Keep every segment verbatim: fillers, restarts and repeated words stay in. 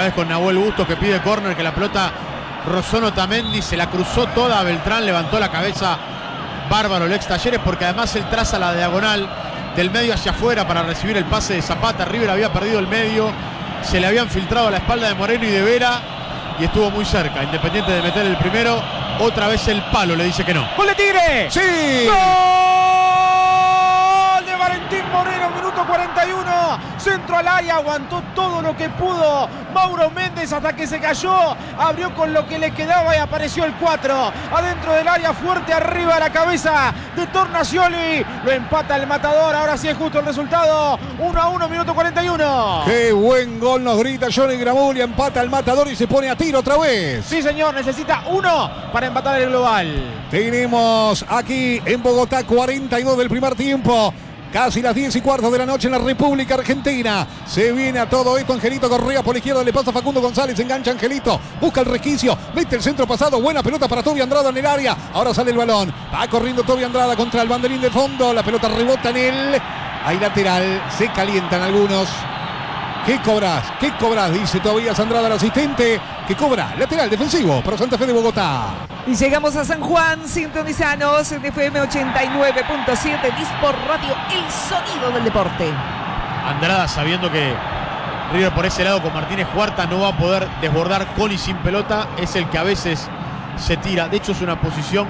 otra vez con Nahuel Bustos, que pide córner, que la pelota rozó Otamendi, se la cruzó toda a Beltrán, levantó la cabeza bárbaro el ex Talleres, porque además él traza la diagonal del medio hacia afuera para recibir el pase de Zapata. River había perdido el medio, se le habían filtrado a la espalda de Moreno y de Vera y estuvo muy cerca. Independiente de meter el primero, otra vez el palo le dice que no. ¡Gol de Tigre! ¡Sí! ¡Gol de Valentín Moreno! Minuto cuarenta y uno. Centro al área, aguantó todo lo que pudo Mauro Méndez hasta que se cayó. Abrió con lo que le quedaba y apareció el cuatro. Adentro del área, fuerte arriba a la cabeza de Tornacioli. Lo empata el matador. Ahora sí es justo el resultado. uno a uno, minuto cuarenta y uno. ¡Qué buen gol! Nos grita Johnny Gramuglia. Empata el matador y se pone a tiro otra vez. Sí, señor. Necesita uno para empatar el global. Tenemos aquí en Bogotá cuarenta y dos del primer tiempo. Casi las diez y cuarto de la noche en la República Argentina. Se viene a todo esto. Angelito Correa por la izquierda. Le pasa a Facundo González. Engancha Angelito. Busca el resquicio. Mete el centro pasado. Buena pelota para Toby Andrada en el área. Ahora sale el balón. Va corriendo Toby Andrada contra el banderín de fondo. La pelota rebota en él. Hay lateral. Se calientan algunos. ¿Qué cobras? ¿Qué cobras? Dice Tobías Andrada, el asistente. ¿Qué cobra? Lateral defensivo para Santa Fe de Bogotá. Y llegamos a San Juan, sintonizanos en F M ochenta y nueve punto siete, Dispor Radio, el sonido del deporte. Andrada, sabiendo que River por ese lado con Martínez Huerta no va a poder desbordar con y sin pelota, es el que a veces se tira. De hecho, es una posición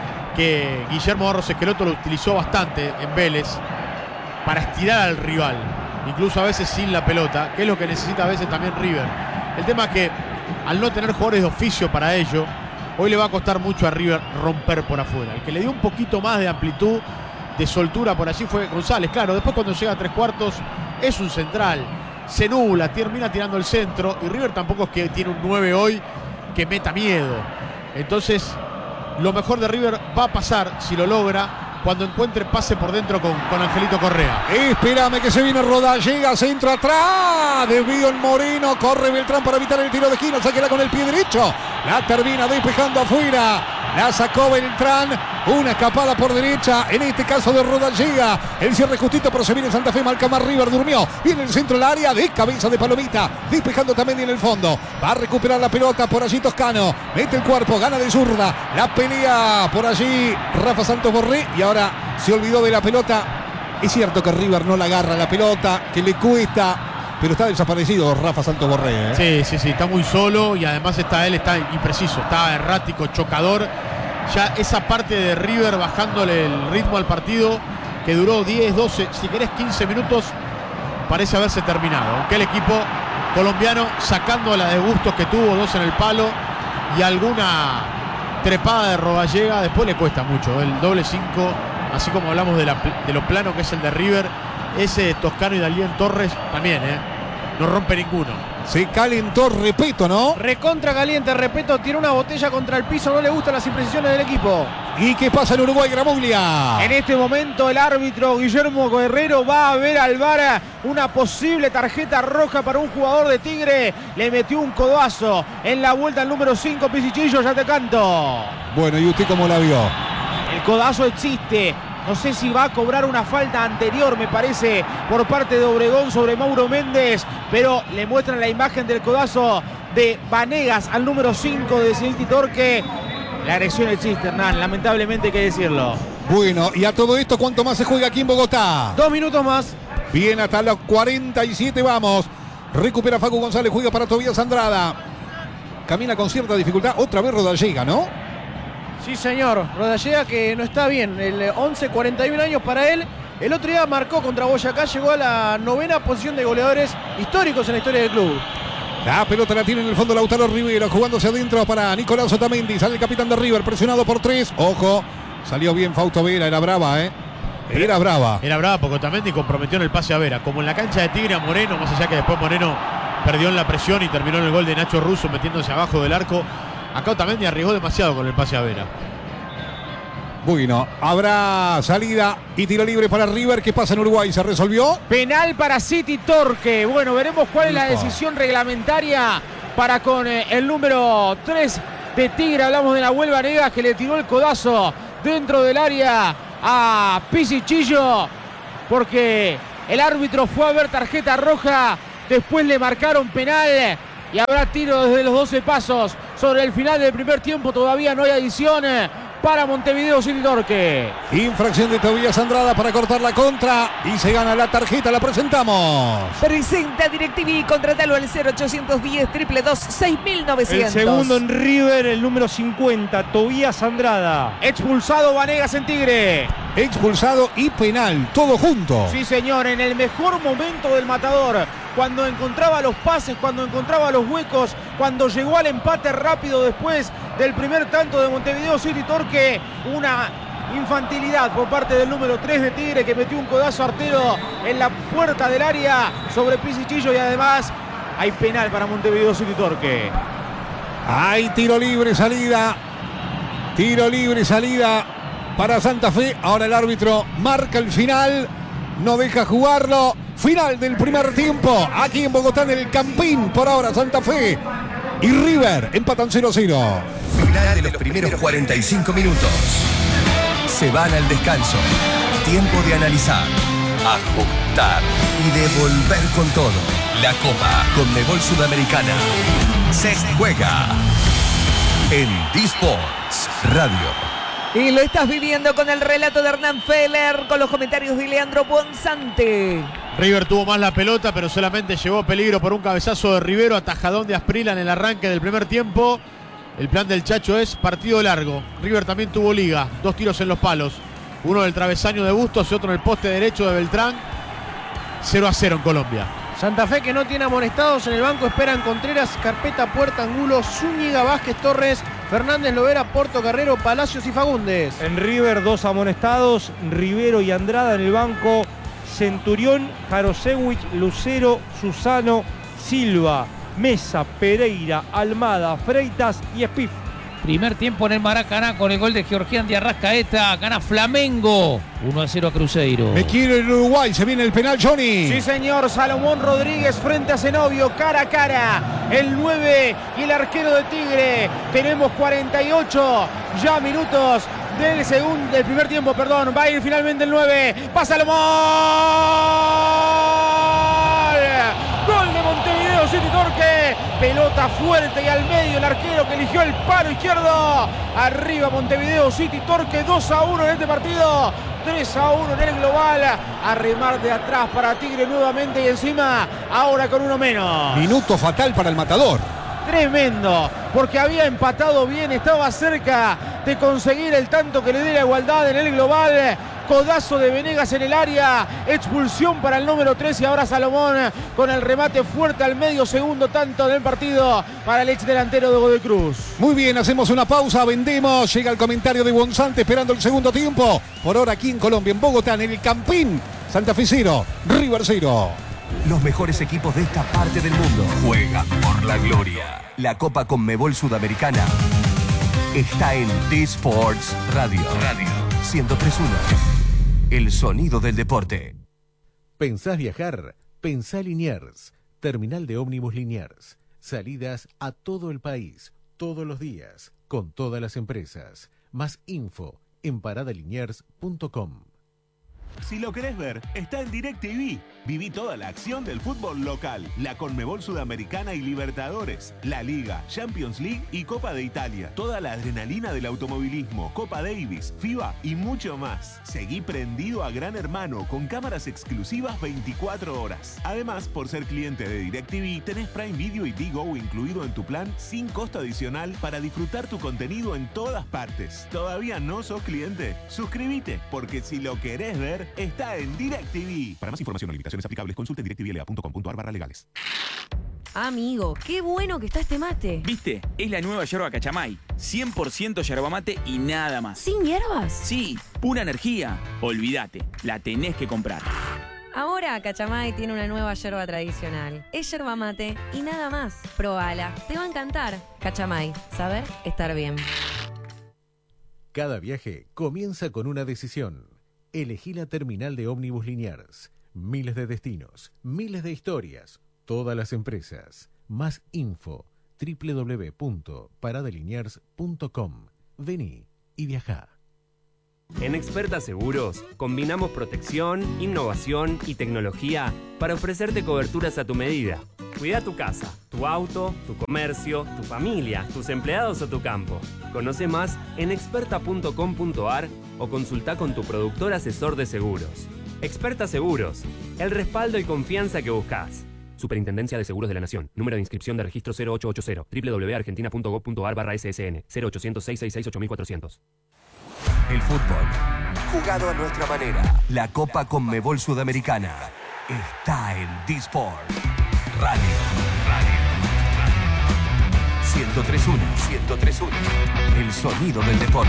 que Guillermo Barros Esqueloto lo utilizó bastante en Vélez para estirar al rival, incluso a veces sin la pelota, que es lo que necesita a veces también River. El tema es que al no tener jugadores de oficio para ello, hoy le va a costar mucho a River romper por afuera. El que le dio un poquito más de amplitud, de soltura por allí fue González. Claro, después cuando llega a tres cuartos es un central, se nubla, termina tirando el centro, y River tampoco es que tiene un nueve hoy que meta miedo. Entonces, lo mejor de River va a pasar, si lo logra, cuando encuentre pase por dentro con, con Angelito Correa. Espérame que se viene Roda, llega, centro atrás, desvío en Moreno, corre Beltrán para evitar el tiro de esquina, sáquela con el pie derecho, la termina despejando afuera, la sacó Beltrán, una escapada por derecha, en este caso de Roda llega, el cierre justito, pero se viene Santa Fe, marca más River, durmió, viene el centro del área, de cabeza de Palomita, despejando también en el fondo, va a recuperar la pelota por allí Toscano, mete el cuerpo, gana de zurda, la pelea por allí Rafa Santos Borré, y ahora se olvidó de la pelota. Es cierto que River no la agarra la pelota, que le cuesta, pero está desaparecido Rafa Santos Borré, ¿eh? Sí, sí, sí, está muy solo y además está él, está impreciso, está errático, chocador. Ya esa parte de River bajándole el ritmo al partido, que duró diez, doce, si querés quince minutos, parece haberse terminado. Aunque el equipo colombiano, sacando la de Bustos que tuvo, dos en el palo y alguna trepada de Rodallega, después le cuesta mucho. El doble cinco, así como hablamos de, la, de lo plano que es el de River, ese Toscano y Dalien Torres también, ¿eh? No rompe ninguno. Se calentó Repeto, ¿no? Recontra caliente, Repeto, tiene una botella contra el piso, no le gustan las imprecisiones del equipo. ¿Y qué pasa en Uruguay, Gramuglia? En este momento el árbitro Guillermo Guerrero va a ver al V A R una posible tarjeta roja para un jugador de Tigre. Le metió un codazo en la vuelta al número cinco, Pisichillo, ya te canto. Bueno, ¿y usted cómo la vio? El codazo existe. No sé si va a cobrar una falta anterior, me parece, por parte de Obregón sobre Mauro Méndez, pero le muestran la imagen del codazo de Vanegas al número cinco de Celiti Torque. La agresión existe, Hernán, lamentablemente hay que decirlo. Bueno, y a todo esto, ¿cuánto más se juega aquí en Bogotá? Dos minutos más. Bien, hasta los cuarenta y siete vamos. Recupera Facu González, juega para Tobías Andrada. Camina con cierta dificultad, otra vez Rodallega, ¿no? Sí, señor. Rodallega que no está bien. El once, cuarenta y un años para él. El otro día marcó contra Boyacá, llegó a la novena posición de goleadores históricos en la historia del club. La pelota la tiene en el fondo Lautaro Rivero, jugándose adentro para Nicolás Otamendi. Sale el capitán de River, presionado por tres. Ojo, salió bien Fausto Vera, era brava, ¿eh? Era brava. Era brava porque Otamendi comprometió en el pase a Vera. Como en la cancha de Tigre a Moreno, más allá que después Moreno perdió en la presión y terminó en el gol de Nacho Russo metiéndose abajo del arco. Acá Otamendi arriesgó demasiado con el pase a Vera. Bueno, habrá salida y tiro libre para River. ¿Qué pasa en Uruguay? ¿Se resolvió? Penal para Celiti Torque. Bueno, veremos cuál es la decisión reglamentaria para con eh, el número tres de Tigre. Hablamos de Nahuel Vanegas, que le tiró el codazo dentro del área a Pisichillo, porque el árbitro fue a ver tarjeta roja. Después le marcaron penal y habrá tiro desde los doce pasos. Sobre el final del primer tiempo todavía no hay adición para Montevideo City Torque. Infracción de Tobías Andrada para cortar la contra y se gana la tarjeta, la presentamos. Presenta DirecTV, contratalo al cero ochocientos diez, triple dos, seis mil novecientos. El segundo en River, el número cincuenta, Tobías Andrada. Expulsado Vanegas en Tigre. Expulsado y penal, todo junto. Sí, señor, en el mejor momento del Matador, cuando encontraba los pases, cuando encontraba los huecos, cuando llegó al empate rápido después del primer tanto de Montevideo City Torque. Una infantilidad por parte del número tres de Tigre, que metió un codazo artero en la puerta del área sobre Pisichillo, y además hay penal para Montevideo City Torque. Hay tiro libre, salida. Tiro libre, salida para Santa Fe. Ahora el árbitro marca el final, no deja jugarlo. Final del primer tiempo, aquí en Bogotá, en el Campín. Por ahora Santa Fe y River empatan cero a cero. Final de los primeros cuarenta y cinco minutos. Se van al descanso. Tiempo de analizar, ajustar y devolver con todo. La Copa Conmebol Sudamericana se juega en D-Sports Radio. Y lo estás viviendo con el relato de Hernán Feller, con los comentarios de Leandro Bonzante. River tuvo más la pelota, pero solamente llevó peligro por un cabezazo de Rivero, atajadón de Asprila en el arranque del primer tiempo. El plan del Chacho es partido largo. River también tuvo liga, dos tiros en los palos. Uno del travesaño de Bustos y otro en el poste derecho de Beltrán. cero a cero en Colombia. Santa Fe, que no tiene amonestados en el banco, esperan Contreras, Carpeta, Puerta, Angulo, Zúñiga, Vázquez, Torres, Fernández, Lovera, Porto, Carrero, Palacios y Fagundes. En River, dos amonestados, Rivero y Andrada en el banco, Centurión, Jarosewicz, Lucero, Susano, Silva, Mesa, Pereira, Almada, Freitas y Espif. Primer tiempo en el Maracaná con el gol de Georgián de Arrascaeta. Gana Flamengo. uno a cero a Cruzeiro. Me quiere el Uruguay. Se viene el penal, Johnny. Sí, señor. Salomón Rodríguez frente a Zenobio. Cara a cara. El nueve y el arquero de Tigre. Tenemos cuarenta y ocho ya minutos del segundo, del primer tiempo, perdón. Va a ir finalmente el nueve. ¡Va Salomón! Gol de Montevideo City Torque. Pelota fuerte y al medio el arquero que eligió el palo izquierdo. Arriba Montevideo City Torque, dos a uno en este partido. tres a uno en el global. A remar de atrás para Tigre nuevamente y encima ahora con uno menos. Minuto fatal para el Matador. Tremendo, porque había empatado bien, estaba cerca de conseguir el tanto que le dé la igualdad en el global. Codazo de Venegas en el área, expulsión para el número tres y ahora Salomón con el remate fuerte al medio, segundo tanto del partido para el ex delantero de Godoy Cruz. Muy bien, hacemos una pausa, vendemos, llega el comentario de Bonzante esperando el segundo tiempo. Por ahora aquí en Colombia, en Bogotá, en el Campín, Santa Fe cero, River cero. Los mejores equipos de esta parte del mundo juegan por la gloria. La Copa Conmebol Sudamericana está en D-Sports Radio. Radio ciento tres punto uno. El sonido del deporte. ¿Pensás viajar? Pensá Liniers. Terminal de ómnibus Liniers. Salidas a todo el país, todos los días, con todas las empresas. Más info en paradaliniers punto com. Si lo querés ver, está en DirecTV. Viví toda la acción del fútbol local, la Conmebol Sudamericana y Libertadores, la Liga, Champions League y Copa de Italia. Toda la adrenalina del automovilismo, Copa Davis, FIBA y mucho más. Seguí prendido a Gran Hermano con cámaras exclusivas veinticuatro horas. Además, por ser cliente de DirecTV, tenés Prime Video y Digo incluido en tu plan sin costo adicional para disfrutar tu contenido en todas partes. ¿Todavía no sos cliente? Suscríbete, porque si lo querés ver, está en DirecTV. Para más información o limitaciones aplicables, consulte directvla punto com punto ar barra legales. Amigo, qué bueno que está este mate. ¿Viste? Es la nueva yerba Cachamay. cien por ciento yerba mate y nada más. ¿Sin hierbas? Sí, pura energía. Olvídate, la tenés que comprar. Ahora Cachamay tiene una nueva yerba tradicional. Es yerba mate y nada más. Probala, te va a encantar. Cachamay, saber estar bien. Cada viaje comienza con una decisión. Elegí la terminal de ómnibus Liniers. Miles de destinos, miles de historias, todas las empresas. Más info, doble u doble u doble u punto paradaliniers punto com. Vení y viajá. En Experta Seguros combinamos protección, innovación y tecnología para ofrecerte coberturas a tu medida. Cuida tu casa, tu auto, tu comercio, tu familia, tus empleados o tu campo. Conoce más en experta punto com punto a r o consulta con tu productor asesor de seguros. Experta Seguros, el respaldo y confianza que buscas. Superintendencia de Seguros de la Nación. Número de inscripción de registro cero ocho ocho cero. doble u doble u doble u punto argentina punto gov punto a r barra S S N. cero ochocientos, seiscientos sesenta y seis, ocho mil cuatrocientos. El fútbol, jugado a nuestra manera. La Copa Conmebol Sudamericana está en D-Sport Radio. ciento tres punto uno, ciento tres punto uno. El sonido del deporte.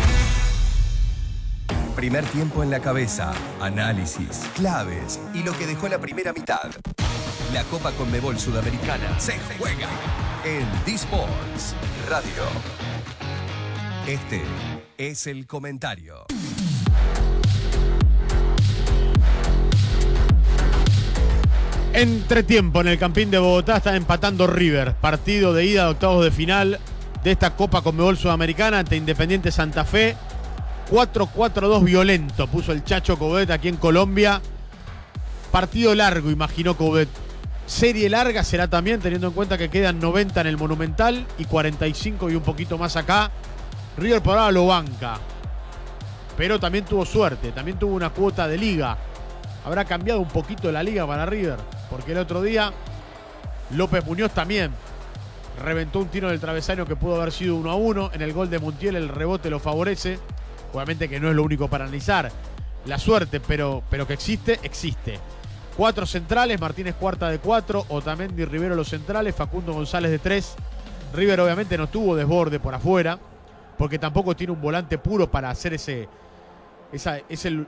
Primer tiempo en la cabeza, análisis, claves y lo que dejó la primera mitad. La Copa Conmebol Sudamericana se juega en D-Sports Radio. Este es el comentario. Entretiempo en el Campín de Bogotá, está empatando River. Partido de ida de octavos de final de esta Copa Conmebol Sudamericana ante Independiente Santa Fe. cuatro cuatro dos violento puso el Chacho Coudet aquí en Colombia. Partido largo, imaginó Coudet. Serie larga será también, teniendo en cuenta que quedan noventa en el Monumental y cuarenta y cinco y un poquito más acá. River por ahora lo banca, pero también tuvo suerte, también tuvo una cuota de liga. Habrá cambiado un poquito la liga para River, porque el otro día López Muñoz también reventó un tiro del travesaño que pudo haber sido uno a uno. En el gol de Montiel el rebote lo favorece. Obviamente que no es lo único para analizar la suerte, pero, pero que existe, existe. Cuatro centrales, Martínez Cuarta de cuatro, Otamendi y Rivero los centrales, Facundo González de tres. River obviamente no tuvo desborde por afuera, porque tampoco tiene un volante puro para hacer ese, esa, ese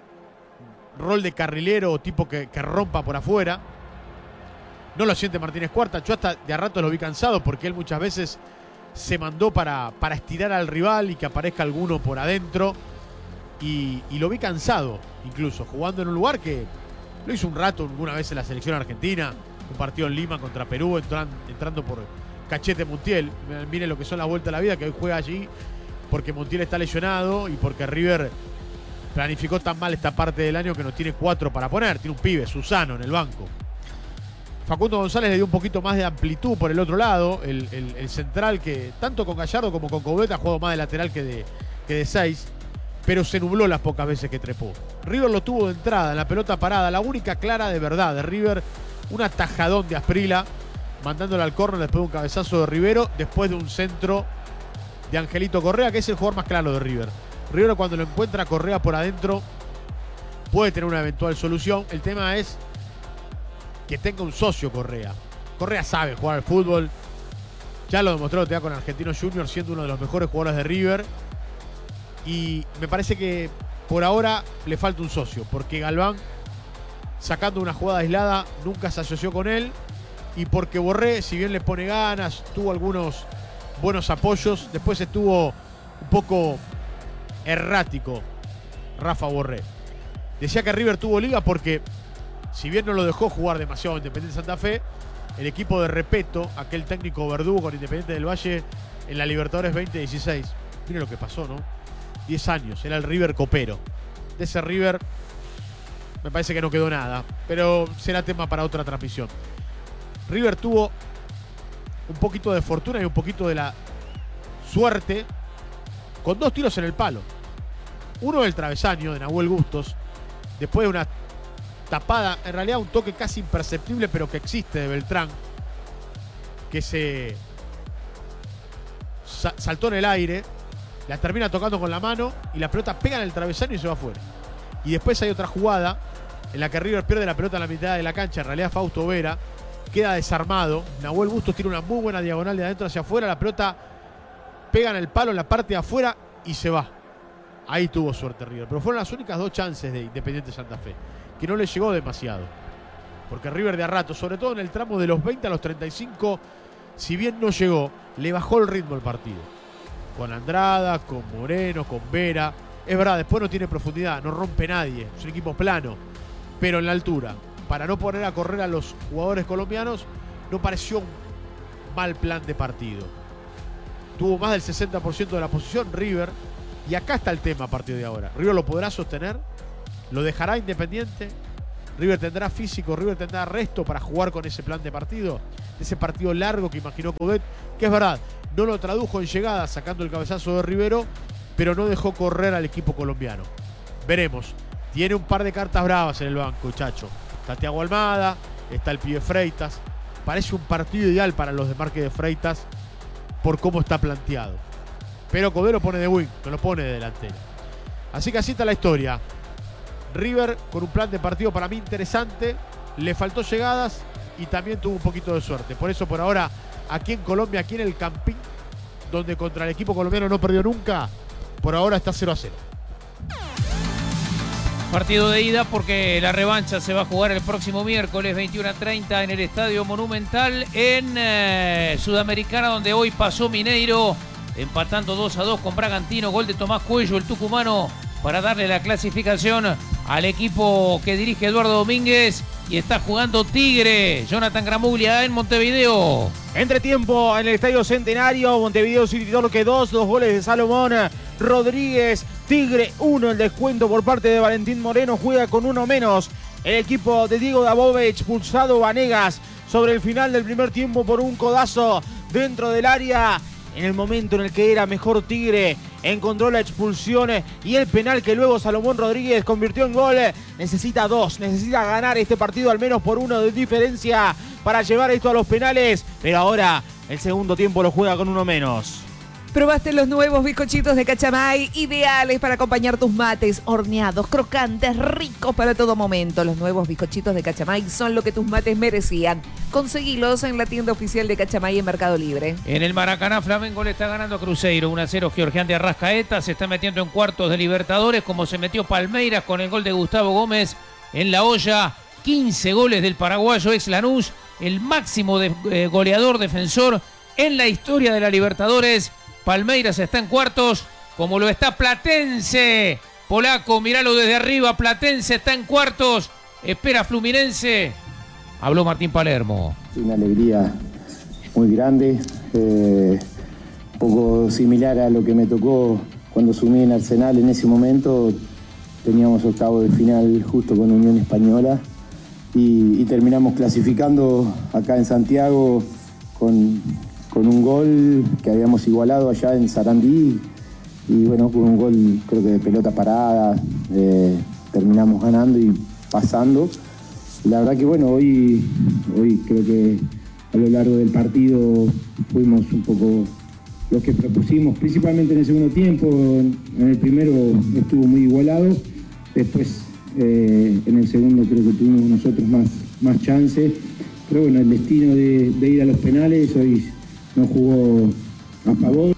rol de carrilero o tipo que, que rompa por afuera. No lo siente Martínez Cuarta. Yo hasta de a rato lo vi cansado, porque él muchas veces se mandó para, para estirar al rival y que aparezca alguno por adentro. Y, y lo vi cansado, incluso, jugando en un lugar que lo hizo un rato, alguna vez en la selección argentina, un partido en Lima contra Perú, entran, entrando por Cachete Montiel. Miren lo que son las vueltas de la vida, que hoy juega allí porque Montiel está lesionado y porque River planificó tan mal esta parte del año que no tiene cuatro para poner. Tiene un pibe, Susano, en el banco. Facundo González le dio un poquito más de amplitud por el otro lado. El, el, el central que, tanto con Gallardo como con Coudet, ha jugado más de lateral que de, que de seis. Pero se nubló las pocas veces que trepó. River lo tuvo de entrada, en la pelota parada. La única clara de verdad de River, un atajadón de Asprila, mandándole al córner después de un cabezazo de Rivero, después de un centro de Angelito Correa, que es el jugador más claro de River. River, cuando lo encuentra Correa por adentro, puede tener una eventual solución. El tema es que tenga un socio Correa. Correa sabe jugar al fútbol. Ya lo demostró ya con Argentinos Juniors, siendo uno de los mejores jugadores de River. Y me parece que por ahora le falta un socio, porque Galván, sacando una jugada aislada, nunca se asoció con él. Y porque Borré, si bien le pone ganas, tuvo algunos buenos apoyos, después estuvo un poco errático Rafa Borré. Decía que River tuvo liga porque, si bien no lo dejó jugar demasiado Independiente Santa Fe, el equipo de Repeto, aquel técnico verdugo con Independiente del Valle en la Libertadores veinte dieciséis, miren lo que pasó, ¿no? diez años, era el River copero. De ese River me parece que no quedó nada, pero será tema para otra transmisión. River tuvo un poquito de fortuna y un poquito de la suerte con dos tiros en el palo. Uno del travesaño de Nahuel Bustos, después de una tapada, en realidad un toque casi imperceptible, pero que existe, de Beltrán, que se sa- saltó en el aire, la termina tocando con la mano y la pelota pega en el travesaño y se va afuera. Y después hay otra jugada en la que River pierde la pelota en la mitad de la cancha, en realidad Fausto Vera queda desarmado, Nahuel Bustos tiene una muy buena diagonal de adentro hacia afuera, la pelota pega en el palo en la parte de afuera y se va. Ahí tuvo suerte River, pero fueron las únicas dos chances de Independiente Santa Fe, que no le llegó demasiado, porque River de a rato, sobre todo en el tramo de los veinte a los treinta y cinco, si bien no llegó, le bajó el ritmo al partido, con Andrada, con Moreno, con Vera. Es verdad, después no tiene profundidad, no rompe nadie, es un equipo plano, pero en la altura, para no poner a correr a los jugadores colombianos, no pareció un mal plan de partido. Tuvo más del sesenta por ciento de la posición River, y acá está el tema a partir de ahora. ¿River lo podrá sostener? ¿Lo dejará Independiente? River tendrá físico, River tendrá resto para jugar con ese plan de partido, ese partido largo que imaginó Coudet, que es verdad, no lo tradujo en llegada sacando el cabezazo de Rivero, pero no dejó correr al equipo colombiano. Veremos. Tiene un par de cartas bravas en el banco, Chacho. Está Thiago Almada, está el pibe Freitas. Parece un partido ideal para los desmarques de Freitas por cómo está planteado. Pero Coudet lo pone de wing, no lo pone de delantero. Así que así está la historia. River con un plan de partido para mí interesante. Le faltó llegadas y también tuvo un poquito de suerte. Por eso por ahora, aquí en Colombia, aquí en el Campín, donde contra el equipo colombiano no perdió nunca, por ahora está cero a cero. Partido de ida porque la revancha se va a jugar el próximo miércoles veintiuno a treinta en el Estadio Monumental en eh, Sudamericana, donde hoy pasó Mineiro empatando dos a dos con Bragantino. Gol de Tomás Cuello, el tucumano, para darle la clasificación al equipo que dirige Eduardo Domínguez. Y está jugando Tigre, Jonathan Gramuglia en Montevideo. Entretiempo en el Estadio Centenario, Montevideo City Torque dos, dos goles de Salomón Rodríguez, Tigre uno, el descuento por parte de Valentín Moreno, juega con uno menos. El equipo de Diego Dabove, expulsado Vanegas sobre el final del primer tiempo por un codazo dentro del área. En el momento en el que era mejor Tigre, encontró la expulsión y el penal que luego Salomón Rodríguez convirtió en gol. Necesita dos, necesita ganar este partido al menos por uno de diferencia para llevar esto a los penales. Pero ahora el segundo tiempo lo juega con uno menos. ¿Probaste los nuevos bizcochitos de Cachamay? Ideales para acompañar tus mates, horneados, crocantes, ricos para todo momento. Los nuevos bizcochitos de Cachamay son lo que tus mates merecían. Conseguilos en la tienda oficial de Cachamay en Mercado Libre. En el Maracaná, Flamengo le está ganando a Cruzeiro uno a cero. Georgián de Arrascaeta se está metiendo en cuartos de Libertadores, como se metió Palmeiras con el gol de Gustavo Gómez en la olla. quince goles del paraguayo ex Lanús, el máximo de, eh, goleador defensor en la historia de la Libertadores. Palmeiras está en cuartos, como lo está Platense. Polaco, míralo desde arriba. Platense está en cuartos. Espera Fluminense. Habló Martín Palermo. Una alegría muy grande. Eh, un poco similar a lo que me tocó cuando sumí en Arsenal en ese momento. Teníamos octavo de final justo con Unión Española. Y, y terminamos clasificando acá en Santiago con... con un gol que habíamos igualado allá en Sarandí y bueno, con un gol creo que de pelota parada, eh, terminamos ganando y pasando. La verdad que bueno, hoy, hoy creo que a lo largo del partido fuimos un poco los que propusimos, principalmente en el segundo tiempo. En el primero estuvo muy igualado, después eh, en el segundo creo que tuvimos nosotros más, más chances, pero bueno, el destino de, de ir a los penales hoy no jugó a favor.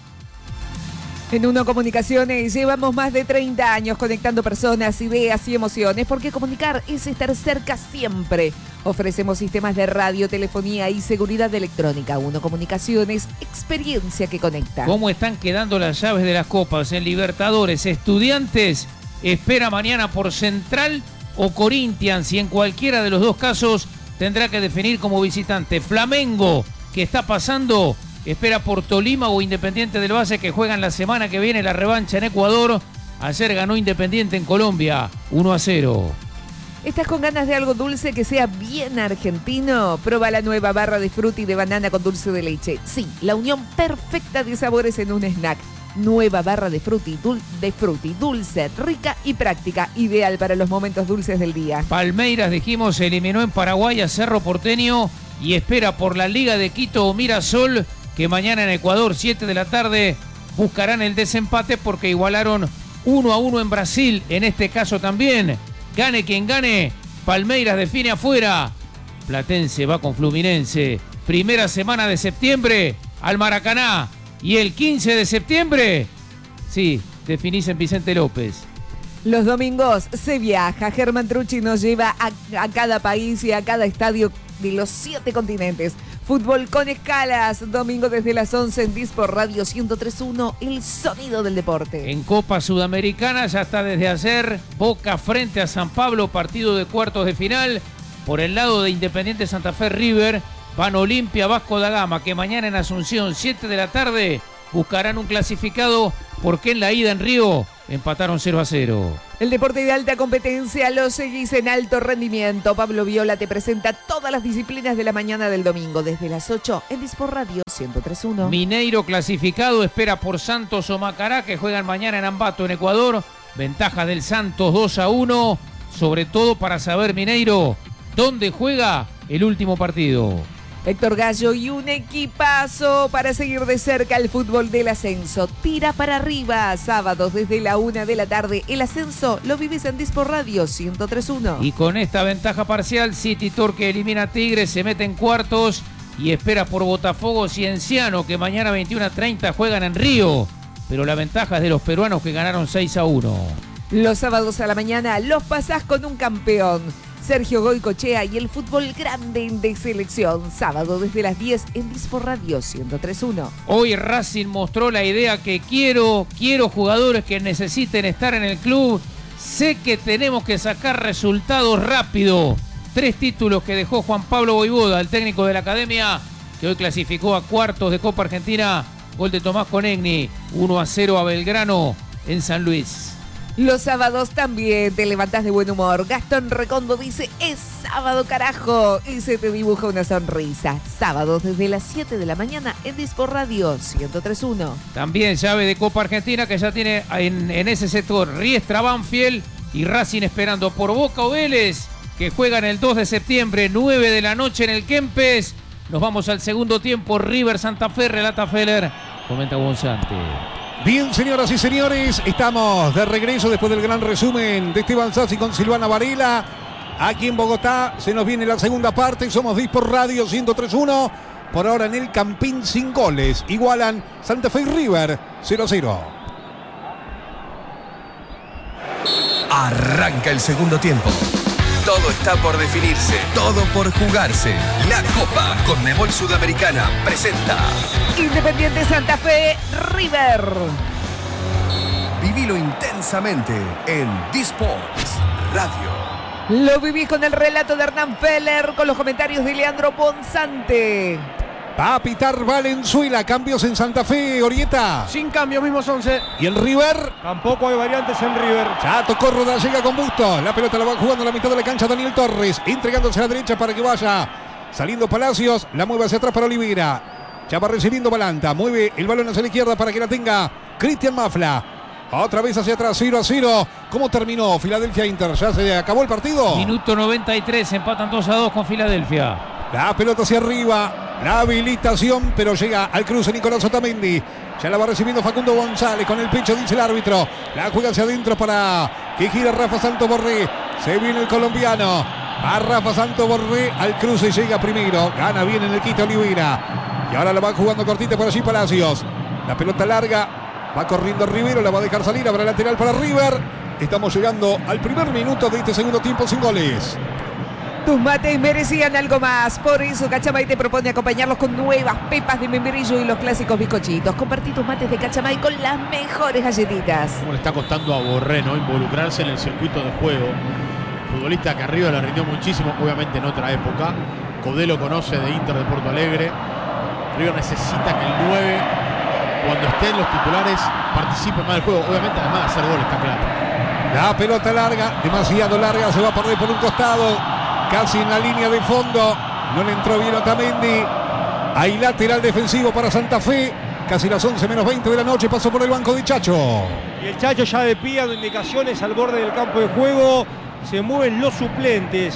En Uno Comunicaciones llevamos más de treinta años conectando personas, ideas y emociones, porque comunicar es estar cerca siempre. Ofrecemos sistemas de radio, telefonía y seguridad electrónica. Uno Comunicaciones, experiencia que conecta. ¿Cómo están quedando las llaves de las copas en Libertadores? Estudiantes espera mañana por Central o Corinthians, y en cualquiera de los dos casos tendrá que definir como visitante. Flamengo, que está pasando, espera por Tolima o Independiente del Valle, que juegan la semana que viene la revancha en Ecuador. Ayer ganó Independiente en Colombia uno a cero. ¿Estás con ganas de algo dulce que sea bien argentino? Prueba la nueva barra de frutti de banana con dulce de leche. Sí, la unión perfecta de sabores en un snack. Nueva barra de frutti, dul- de frutti, dulce, rica y práctica, ideal para los momentos dulces del día. Palmeiras, dijimos, eliminó en Paraguay a Cerro Porteño y espera por la Liga de Quito o Mirasol, que mañana en Ecuador, siete de la tarde, buscarán el desempate porque igualaron uno a uno en Brasil. En este caso también, gane quien gane, Palmeiras define afuera. Platense va con Fluminense. Primera semana de septiembre al Maracaná. Y el quince de septiembre, sí, definís en Vicente López. Los domingos se viaja. Germán Trucci nos lleva a, a cada país y a cada estadio de los siete continentes. Fútbol con escalas, domingo desde las once en Dispor Radio ciento tres punto uno, el sonido del deporte. En Copa Sudamericana ya está desde ayer Boca frente a San Pablo, partido de cuartos de final. Por el lado de Independiente Santa Fe, River, van Olimpia, Vasco da Gama, que mañana en Asunción, siete de la tarde, buscarán un clasificado porque en la ida en Río empataron cero a cero. El deporte de alta competencia lo seguís en alto rendimiento. Pablo Viola te presenta todas las disciplinas de la mañana del domingo desde las ocho en Dispor Radio ciento tres punto uno. Mineiro clasificado, espera por Santos o Macará, que juegan mañana en Ambato, en Ecuador. Ventaja del Santos dos a uno, sobre todo para saber, Mineiro, dónde juega el último partido. Héctor Gallo y un equipazo para seguir de cerca el fútbol del ascenso. Tira para arriba, sábados desde la una de la tarde. El ascenso lo vivís en Dispor Radio ciento tres punto uno. Y con esta ventaja parcial, City Torque elimina a Tigres, se mete en cuartos y espera por Botafogo Cienciano, que mañana veintiuno a treinta juegan en Río. Pero la ventaja es de los peruanos, que ganaron seis a uno. Los sábados a la mañana los pasás con un campeón. Sergio Goicochea y el fútbol grande de selección. Sábado desde las diez en Dispor Radio ciento tres punto uno. Hoy Racing mostró la idea que quiero, quiero jugadores que necesiten estar en el club. Sé que tenemos que sacar resultados rápido. Tres títulos que dejó Juan Pablo Voivoda, el técnico de la academia, que hoy clasificó a cuartos de Copa Argentina. Gol de Tomás Conegni, uno a cero a Belgrano en San Luis. Los sábados también te levantás de buen humor. Gastón Recondo dice, es sábado, carajo, y se te dibuja una sonrisa. Sábados desde las siete de la mañana en Dispor Radio ciento tres punto uno. También llave de Copa Argentina, que ya tiene en, en ese sector Riestra, Banfield y Racing esperando por Boca o Vélez, que juegan el dos de septiembre, nueve de la noche en el Kempes. Nos vamos al segundo tiempo. River Santa Fe, relata Feller, comenta Gonzante. Bien, señoras y señores, estamos de regreso después del gran resumen de Esteban Sassi con Silvana Varela. Aquí en Bogotá se nos viene la segunda parte. Somos Dispor Radio ciento tres punto uno. Por ahora en el Campín sin goles. Igualan Santa Fe y River cero a cero. Arranca el segundo tiempo. Todo está por definirse, todo por jugarse. La Copa Conmebol Sudamericana presenta Independiente Santa Fe, River. Vivilo intensamente en Disports Radio. Lo vivís con el relato de Hernán Feller, con los comentarios de Leandro Bonzante. Va a pitar Valenzuela, cambios en Santa Fe, Orieta. Sin cambio, mismos once. ¿Y el River? Tampoco hay variantes en River. Ya tocó Roda, llega con Busto. La pelota la va jugando a la mitad de la cancha Daniel Torres, entregándose a la derecha para que vaya. Saliendo Palacios, la mueve hacia atrás para Olivera. Ya va recibiendo Balanta, mueve el balón hacia la izquierda para que la tenga Cristian Mafla. Otra vez hacia atrás, cero a cero. ¿Cómo terminó Filadelfia Inter? ¿Ya se acabó el partido? Minuto noventa y tres, empatan dos a dos con Filadelfia. La pelota hacia arriba, la habilitación, pero llega al cruce Nicolás Otamendi. Ya la va recibiendo Facundo González con el pecho, dice el árbitro. La juega hacia adentro para que gira Rafa Santos Borré. Se viene el colombiano. A Rafa Santos Borré al cruce, llega primero. Gana bien en el quite Olivera. Y ahora la va jugando cortita por allí Palacios. La pelota larga, va corriendo Rivero, la va a dejar salir. Habrá lateral para River. Estamos llegando al primer minuto de este segundo tiempo sin goles. Tus mates merecían algo más, por eso Cachamay te propone acompañarlos con nuevas pepas de membrillo y los clásicos bizcochitos. Compartí tus mates de Cachamay con las mejores galletitas. ¿Cómo le está costando a Borré, ¿no?, involucrarse en el circuito de juego? Futbolista que arriba le rindió muchísimo, obviamente en otra época. Codé lo conoce de Inter de Porto Alegre. River necesita que el nueve, cuando estén los titulares, participe más del juego. Obviamente, además de hacer gol, está claro. La pelota larga, demasiado larga, se va a perder por un costado. Casi en la línea de fondo, no le entró bien Otamendi. Hay lateral defensivo para Santa Fe. Casi las once menos veinte de la noche, pasó por el banco de Chacho. Y el Chacho ya de pie dando indicaciones al borde del campo de juego. Se mueven los suplentes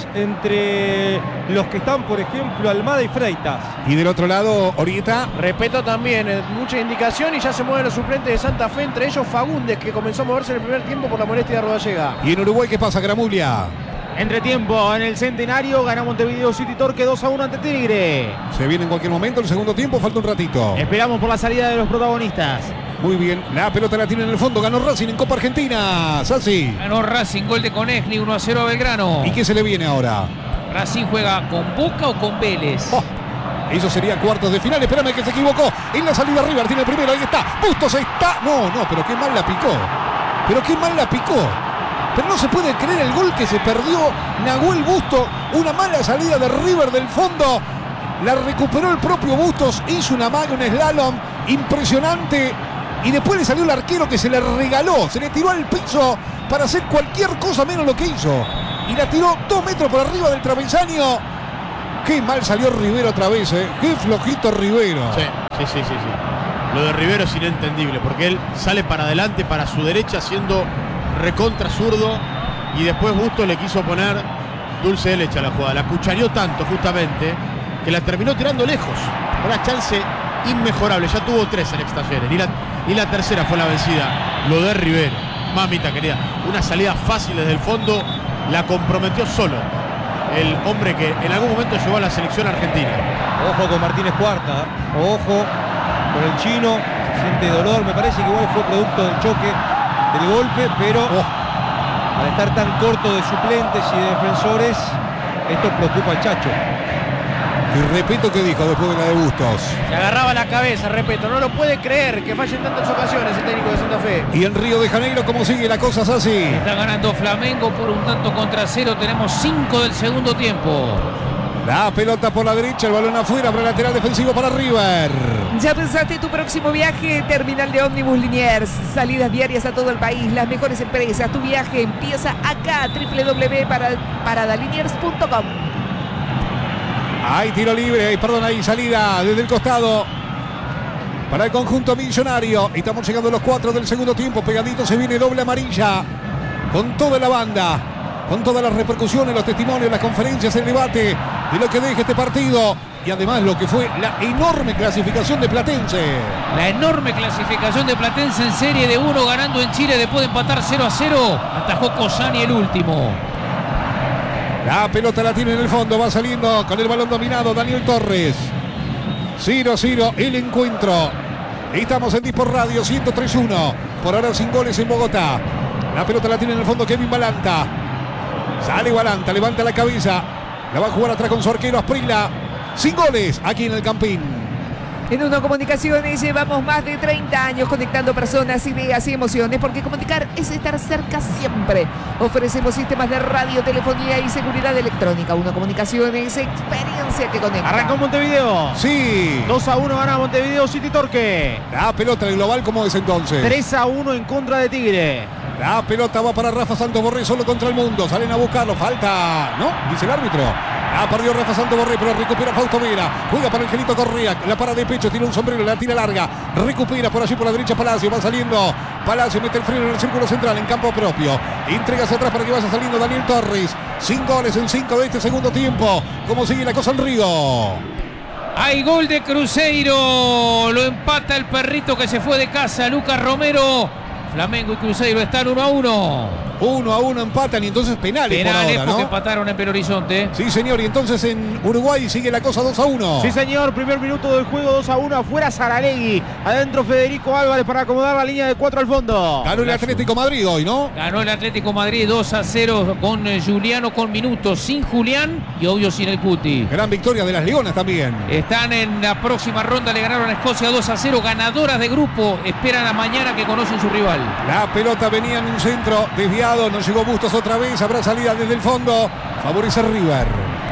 entre los que están, por ejemplo, Almada y Freitas. Y del otro lado, Orieta. Respeto también, eh, mucha indicación y ya se mueven los suplentes de Santa Fe, entre ellos Fagundes, que comenzó a moverse en el primer tiempo por la molestia de Rodallega. Y en Uruguay, ¿qué pasa, Gramulia? Entretiempo en el Centenario, gana Montevideo City Torque dos a uno ante Tigre. Se viene en cualquier momento el segundo tiempo, falta un ratito. Esperamos por la salida de los protagonistas. Muy bien, la pelota la tiene en el fondo, ganó Racing en Copa Argentina. Sassi. Ganó Racing, gol de Conegni, uno a cero a Belgrano. ¿Y qué se le viene ahora? Racing juega con Boca o con Vélez. Oh, eso sería cuartos de final, espérame que se equivocó. En la salida River tiene el primero, ahí está. Bustos está. No, no, pero qué mal la picó. Pero qué mal la picó. Pero no se puede creer el gol que se perdió Nahuel Busto. Una mala salida de River del fondo. La recuperó el propio Bustos. Hizo una maga, un slalom impresionante. y después le salió el arquero que se le regaló, se le tiró al piso para hacer cualquier cosa menos lo que hizo. Y la tiró dos metros por arriba del travesaño. Qué mal salió Rivero otra vez, ¿eh? Qué flojito Rivero. Sí, sí, sí, sí, sí. Lo de Rivero es inentendible, porque él sale para adelante, para su derecha, siendo recontra zurdo, y después Bustos le quiso poner dulce de leche a la jugada. La cuchareó tanto, justamente, que la terminó tirando lejos. Una chance inmejorable. Ya tuvo tres en Talleres. Y la, y la tercera fue la vencida. Lo de Rivero. Mamita querida. Una salida fácil desde el fondo. La comprometió solo el hombre que en algún momento llevó a la selección argentina. Ojo con Martínez Cuarta. Ojo con el chino. Se siente dolor. Me parece que igual fue producto del choque, del golpe, pero oh, al estar tan corto de suplentes y de defensores, esto preocupa al Chacho. Y repito que dijo después de la de Bustos. Se agarraba la cabeza, repito, no lo puede creer que falle en tantas ocasiones el técnico de Santa Fe. Y en Río de Janeiro, ¿cómo sigue la cosa, Sassi? Está ganando Flamengo por un tanto contra cero. Tenemos cinco del segundo tiempo. La pelota por la derecha, el balón afuera para el lateral defensivo para River. ¿Ya pensaste tu próximo viaje? Terminal de Ómnibus Liniers. Salidas diarias a todo el país, las mejores empresas. Tu viaje empieza acá, doble u doble u doble u punto paradaliniers punto com. Hay tiro libre, perdón, hay salida desde el costado para el conjunto millonario. Y estamos llegando a los cuatro del segundo tiempo. Pegadito se viene doble amarilla con toda la banda, con todas las repercusiones, los testimonios, las conferencias, el debate de lo que deje este partido. Y además lo que fue la enorme clasificación de Platense. La enorme clasificación de Platense en serie de uno, ganando en Chile después de empatar cero a cero. Atajó Cosani el último. La pelota la tiene en el fondo, va saliendo con el balón dominado Daniel Torres. cero a cero el encuentro. Estamos en Dispor Radio ciento tres uno. Por ahora sin goles en Bogotá. La pelota la tiene en el fondo Kevin Balanta. Sale Balanta, levanta la cabeza. La va a jugar atrás con su arquero Asprilla. Sin goles aquí en el Campín. En Uno Comunicaciones llevamos más de treinta años conectando personas, ideas y emociones, porque comunicar es estar cerca siempre. Ofrecemos sistemas de radio, telefonía y seguridad electrónica. Uno Comunicaciones, experiencia que conecta. Arrancó Montevideo. Sí. dos a uno gana Montevideo City Torque. La pelota del global, ¿cómo es entonces? tres a uno en contra de Tigre. La pelota va para Rafa Santos Borré, solo contra el mundo. Salen a buscarlo, falta, ¿no? Dice el árbitro. La perdió Rafa Santos Borré, pero recupera Fausto Vera. Juega para Angelito Correa, la para de pecho, tiene un sombrero, la tira larga. Recupera por allí por la derecha Palacio, va saliendo. Palacio mete el freno en el círculo central, en campo propio. Entrega hacia atrás para que vaya saliendo Daniel Torres. Sin goles en cinco de este segundo tiempo. ¿Cómo sigue la cosa en Río? Hay gol de Cruzeiro. Lo empata el perrito que se fue de casa, Lucas Romero. Flamengo y Cruzeiro están uno a uno. Uno a uno empatan y entonces penales, penales por ahora, ¿no? Porque empataron en Belo Horizonte. Sí, señor, y entonces en Uruguay sigue la cosa dos a uno. Sí, señor, primer minuto del juego, dos a uno, afuera Saralegui, adentro Federico Álvarez para acomodar la línea de cuatro al fondo. Ganó el Atlético Madrid hoy, ¿no? Ganó el Atlético Madrid dos a cero con Juliano con minutos, sin Julián y obvio sin el Cuti. Gran victoria de las Leonas también. Están en la próxima ronda, le ganaron a Escocia dos a cero, ganadoras de grupo, esperan a mañana que conocen su rival. La pelota venía en un centro desviado, no llegó Bustos otra vez, habrá salida desde el fondo, favorece River.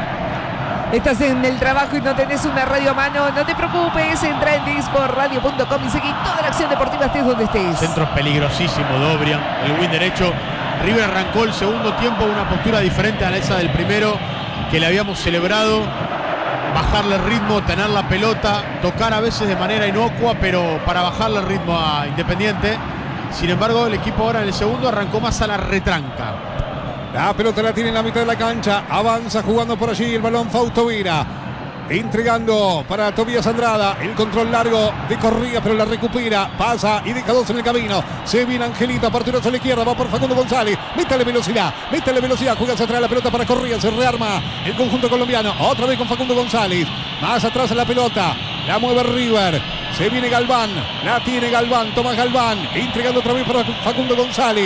Estás en el trabajo y no tenés una radio a mano, no te preocupes, entra en dispor radio punto com y seguí toda la acción deportiva estés donde estés. Centro peligrosísimo, Dobrian, el win derecho. River arrancó el segundo tiempo con una postura diferente a la esa del primero, que le habíamos celebrado. Bajarle el ritmo, tener la pelota, tocar a veces de manera inocua, pero para bajarle el ritmo a Independiente. Sin embargo, el equipo ahora en el segundo arrancó más a la retranca. La pelota la tiene en la mitad de la cancha. Avanza jugando por allí el balón Fausto Vera. Entregando para Tobías Andrada. El control largo de Correa, pero la recupera. Pasa y deja dos en el camino. Se viene Angelito, partido hacia la izquierda. Va por Facundo González. Métale velocidad. Métale velocidad. Juega hacia atrás la pelota para Correa. Se rearma el conjunto colombiano. Otra vez con Facundo González. Más atrás en la pelota. La mueve River. Se viene Galván. La tiene Galván. Toma Galván. Entregando otra vez para Facundo González.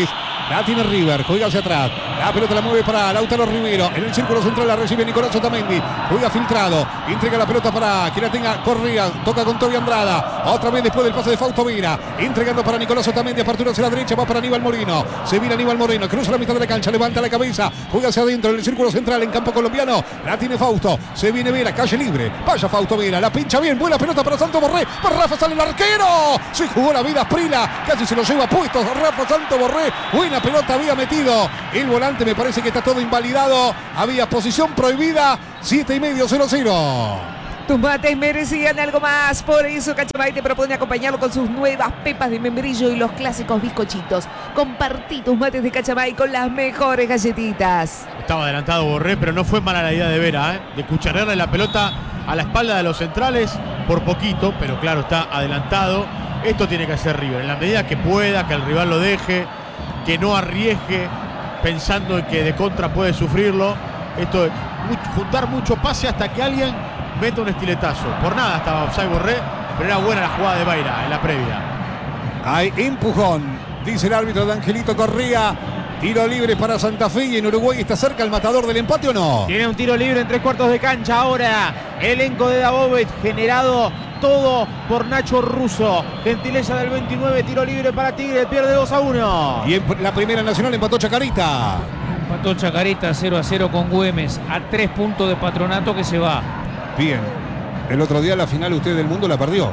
La tiene River, juega hacia atrás. La pelota la mueve para Lautaro Rivero. En el círculo central la recibe Nicolás Otamendi. Juega filtrado. Entrega la pelota para que la tenga Correa. Toca con Toby Andrada. Otra vez después del pase de Fausto Vera. Entregando para Nicolás Otamendi. Apertura hacia la derecha. Va para Aníbal Moreno. Se viene Aníbal Moreno. Cruza la mitad de la cancha. Levanta la cabeza. Juega hacia adentro en el círculo central en campo colombiano. La tiene Fausto. Se viene Vera. Calle libre. Vaya Fausto Vera. La pincha bien. Buena pelota para Santo Borré. Para Rafa sale el arquero. Se jugó la vida Prila. Casi se lo lleva puesto Rafa Santo Borré. Buena pelota había metido el volante. Me parece que está todo invalidado. Había posición prohibida. siete y medio, cero cero. Tus mates merecían algo más. Por eso Cachamay te propone acompañarlo con sus nuevas pepas de membrillo y los clásicos bizcochitos. Compartí tus mates de Cachamay con las mejores galletitas. Estaba adelantado Borré, pero no fue mala la idea de Vera, ¿eh? De cuchararle la pelota a la espalda de los centrales por poquito, pero claro, está adelantado. Esto tiene que hacer River, en la medida que pueda, que el rival lo deje, que no arriesgue pensando en que de contra puede sufrirlo. Esto es juntar mucho pase hasta que alguien meta un estiletazo. Por nada estaba offside Borré, pero era buena la jugada de Baira en la previa. Hay empujón, dice el árbitro de Angelito Correa. Tiro libre para Santa Fe y en Uruguay está cerca el matador del empate, ¿o no? Tiene un tiro libre en tres cuartos de cancha ahora. Elenco de Dabovich generado todo por Nacho Russo. Gentileza del veintinueve, tiro libre para Tigre, pierde dos a uno. Y en la primera nacional empató Chacarita. Empató Chacarita cero a cero con Güemes, a tres puntos de Patronato que se va. Bien. El otro día la final usted del mundo la perdió.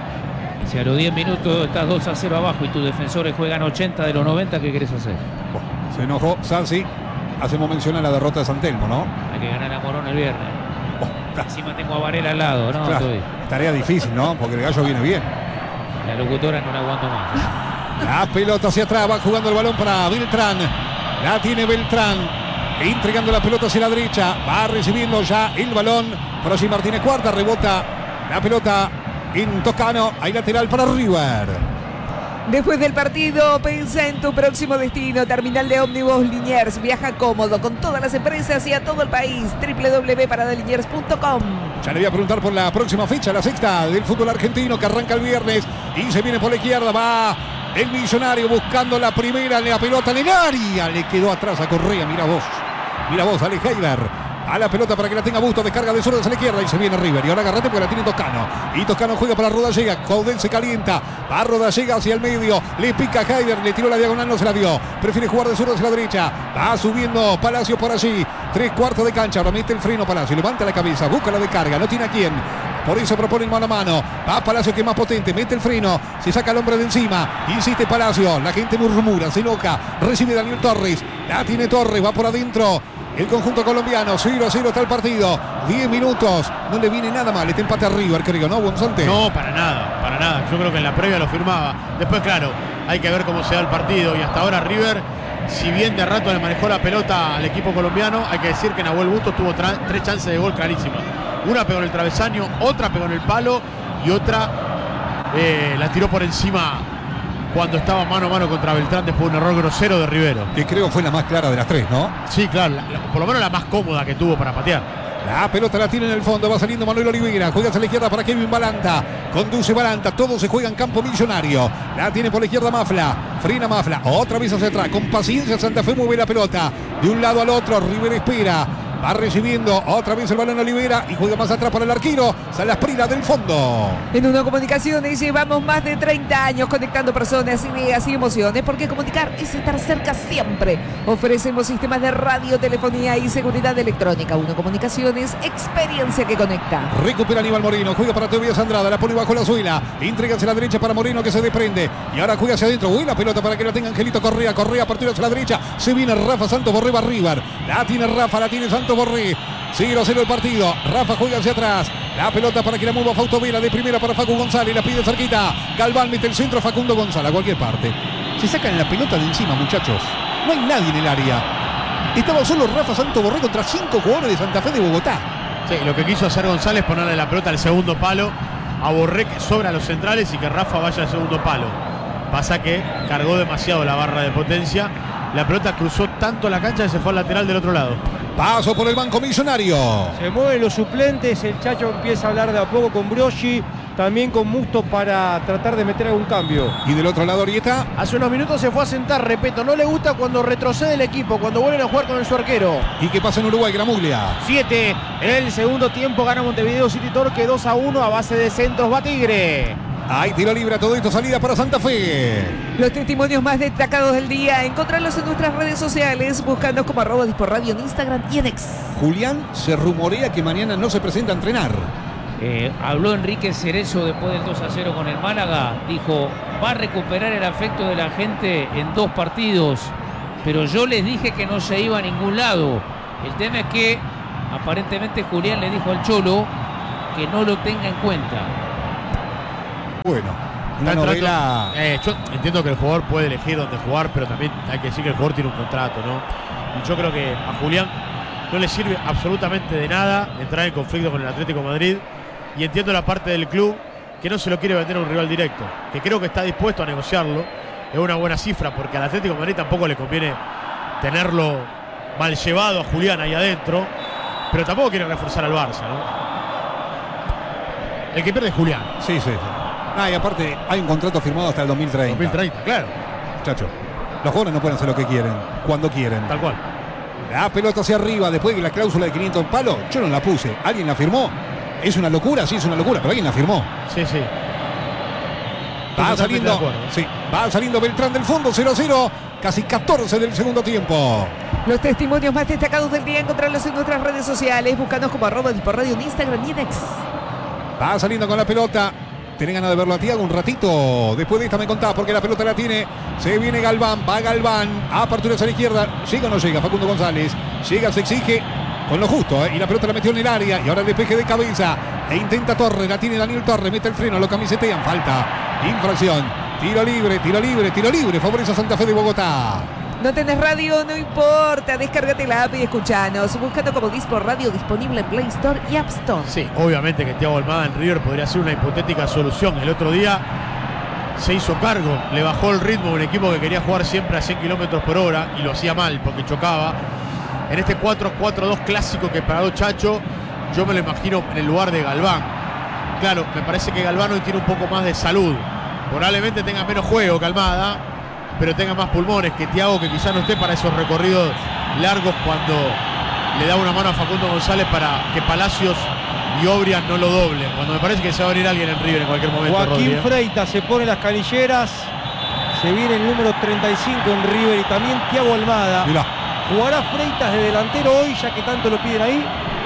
Si a los diez minutos estás dos a cero abajo y tus defensores juegan ochenta de los noventa, ¿qué querés hacer? Oh, se enojó Sansi. Hacemos mención a la derrota de San Telmo, ¿no? Hay que ganar a Morón el viernes. Oh, Encima tengo a Varela al lado, ¿no? Claro, tarea difícil, ¿no? Porque el gallo viene bien. La locutora no la aguanto más. La pelota hacia atrás, va jugando el balón para Beltrán. La tiene Beltrán. Entregando la pelota hacia la derecha. Va recibiendo ya el balón. Prosi Martínez cuarta, rebota la pelota en Toscano. Hay lateral para River. Después del partido, pensa en tu próximo destino. Terminal de ómnibus Liniers. Viaja cómodo con todas las empresas y a todo el país. doble u doble u doble u punto parada liniers punto com. Ya le voy a preguntar por la próxima fecha, la sexta del fútbol argentino que arranca el viernes y se viene por la izquierda. Va el Millonario buscando la primera, la pelota en el área. Le quedó atrás a Correa. Mira vos, mira vos, Ale Heider. A la pelota para que la tenga Busto, descarga de zurdas a la izquierda y se viene River. Y ahora agarrate porque la tiene Toscano. Y Toscano juega para Rodallega. Caudel se calienta. Va Rodallega hacia el medio. Le pica a Heider. Le tiró la diagonal, no se la dio. Prefiere jugar de zurdas a la derecha. Va subiendo Palacio por allí. Tres cuartos de cancha. Ahora mete el freno Palacio. Levanta la cabeza. Busca la descarga. No tiene a quién. Por eso propone el mano a mano. Va Palacio que es más potente. Mete el freno. Se saca el hombre de encima. Insiste Palacio. La gente murmura. Se loca. Recibe Daniel Torres. La tiene Torres. Va por adentro. El conjunto colombiano, cero a cero está el partido. diez minutos, no le viene nada mal. Este empate a River, creo, ¿no, Bonzante? No, para nada, para nada. Yo creo que en la previa lo firmaba. Después, claro, hay que ver cómo se da el partido. Y hasta ahora River, si bien de rato le manejó la pelota al equipo colombiano, hay que decir que Nahuel Bustos tuvo tres chances de gol clarísimas. Una pegó en el travesaño, otra pegó en el palo y otra eh, la tiró por encima cuando estaba mano a mano contra Beltrán después de un error grosero de Rivero. Que creo fue la más clara de las tres, ¿no? Sí, claro, la, la, por lo menos la más cómoda que tuvo para patear. La pelota la tiene en el fondo, va saliendo Manuel Oliveira, juega hacia la izquierda para Kevin Balanta, conduce Balanta, todo se juega en campo Millonario. La tiene por la izquierda Mafla, frena Mafla, otra vez hacia atrás, con paciencia Santa Fe mueve la pelota de un lado al otro, River espera. Va recibiendo otra vez el balón Olivera y juega más atrás para el arquero. Sale Asprila del fondo. En Uno Comunicaciones llevamos más de treinta años conectando personas, ideas y emociones, porque comunicar es estar cerca siempre. Ofrecemos sistemas de radio, telefonía y seguridad electrónica. Uno Comunicaciones, experiencia que conecta. Recupera Aníbal Moreno, juega para Tobias Andrada, la pone bajo la suela. Entrega hacia la derecha para Moreno que se desprende. Y ahora juega hacia adentro. Buena pelota para que la tenga Angelito Correa. Correa partido hacia la derecha. Se viene Rafa Santos Borré, va River. La tiene Rafa, la tiene Santos Borré. cero a cero el partido. Rafa juega hacia atrás. La pelota para que la mueva Fausto Vera. De primera para Facu González. La pide cerquita. Galván mete el centro. Facundo González a cualquier parte. Se sacan la pelota de encima, muchachos. No hay nadie en el área. Estaba solo Rafa Santos Borré contra cinco jugadores de Santa Fe de Bogotá. Sí, lo que quiso hacer González ponerle la pelota al segundo palo a Borré, que sobra a los centrales, y que Rafa vaya al segundo palo. Pasa que cargó demasiado la barra de potencia. La pelota cruzó tanto la cancha que se fue al lateral del otro lado. Paso por el banco Millonario. Se mueven los suplentes. El Chacho empieza a hablar de a poco con Broggi. también con Musto para tratar de meter algún cambio. Y del otro lado, Orieta. Hace unos minutos se fue a sentar, repito, no le gusta cuando retrocede el equipo, cuando vuelven a jugar con su arquero. ¿Y qué pasa en Uruguay, Gramuglia? siete en el segundo tiempo, gana Montevideo City Torque dos a uno a base de centros, va Tigre. Hay tiro libre a todo esto, salida para Santa Fe. Los testimonios más destacados del día, encontrarlos en nuestras redes sociales, buscando como arroba Disporradio en Instagram y en X. Julián, se rumorea que mañana no se presenta a entrenar. Eh, habló Enrique Cerezo después del dos a cero con el Málaga. Dijo, va a recuperar el afecto de la gente en dos partidos. Pero yo les dije que no se iba a ningún lado. El tema es que aparentemente Julián le dijo al Cholo que no lo tenga en cuenta. Bueno, una Está novela... entrando, eh, yo entiendo que el jugador puede elegir dónde jugar, pero también hay que decir que el jugador tiene un contrato, ¿no? Y yo creo que a Julián no le sirve absolutamente de nada entrar en conflicto con el Atlético de Madrid. Y entiendo la parte del club que no se lo quiere vender a un rival directo, que creo que está dispuesto a negociarlo. Es una buena cifra porque al Atlético de Madrid tampoco le conviene tenerlo mal llevado a Julián ahí adentro, pero tampoco quiere reforzar al Barça, ¿no? El que pierde es Julián. Sí, sí. Ah, y aparte hay un contrato firmado hasta el dos mil treinta. dos mil treinta, claro. Chacho, los jugadores no pueden hacer lo que quieren, cuando quieren. Tal cual. La pelota hacia arriba, después de la cláusula de quinientos palos, yo no la puse. ¿Alguien la firmó? ¿Es una locura? Sí, es una locura, pero alguien la firmó. Sí, sí. Va saliendo, sí, va saliendo Beltrán del fondo, cero a cero, casi catorce del segundo tiempo. Los testimonios más destacados del día, encontrarlos en nuestras redes sociales, buscanos como arroba Disporradio en Instagram y en X. Va saliendo con la pelota. ¿Tenés ganas de verlo a Tiago un ratito? Después de esta me contás porque la pelota la tiene. Se viene Galván, va Galván. Apertura hacia la izquierda. ¿Llega o no llega? Facundo González. Llega, se exige con lo justo, ¿eh? Y la pelota la metió en el área. Y ahora el despeje de cabeza. E intenta Torres. La tiene Daniel Torres. Mete el freno. Lo camisetean. Falta. Infracción. Tiro libre, tiro libre, tiro libre. Favorece a Santa Fe de Bogotá. No tenés radio, no importa, descárgate la app y escuchanos, buscando como Disporradio disponible en Play Store y App Store. Sí, obviamente que Thiago Almada en River podría ser una hipotética solución. El otro día se hizo cargo, le bajó el ritmo a un equipo que quería jugar siempre a cien kilómetros por hora y lo hacía mal porque chocaba. En este cuatro cuatro dos clásico que paró Chacho, yo me lo imagino en el lugar de Galván. Claro, me parece que Galván hoy tiene un poco más de salud. Probablemente tenga menos juego que Almada, pero tenga más pulmones que Thiago, que quizás no esté para esos recorridos largos cuando le da una mano a Facundo González para que Palacios y Obrian no lo doblen. Cuando me parece que se va a venir alguien en River en cualquier momento. Joaquín Rodri, ¿eh? Freitas se pone las canilleras. Se viene el número treinta y cinco en River y también Thiago Almada. Mirá. ¿Jugará Freitas de delantero hoy, ya que tanto lo piden ahí?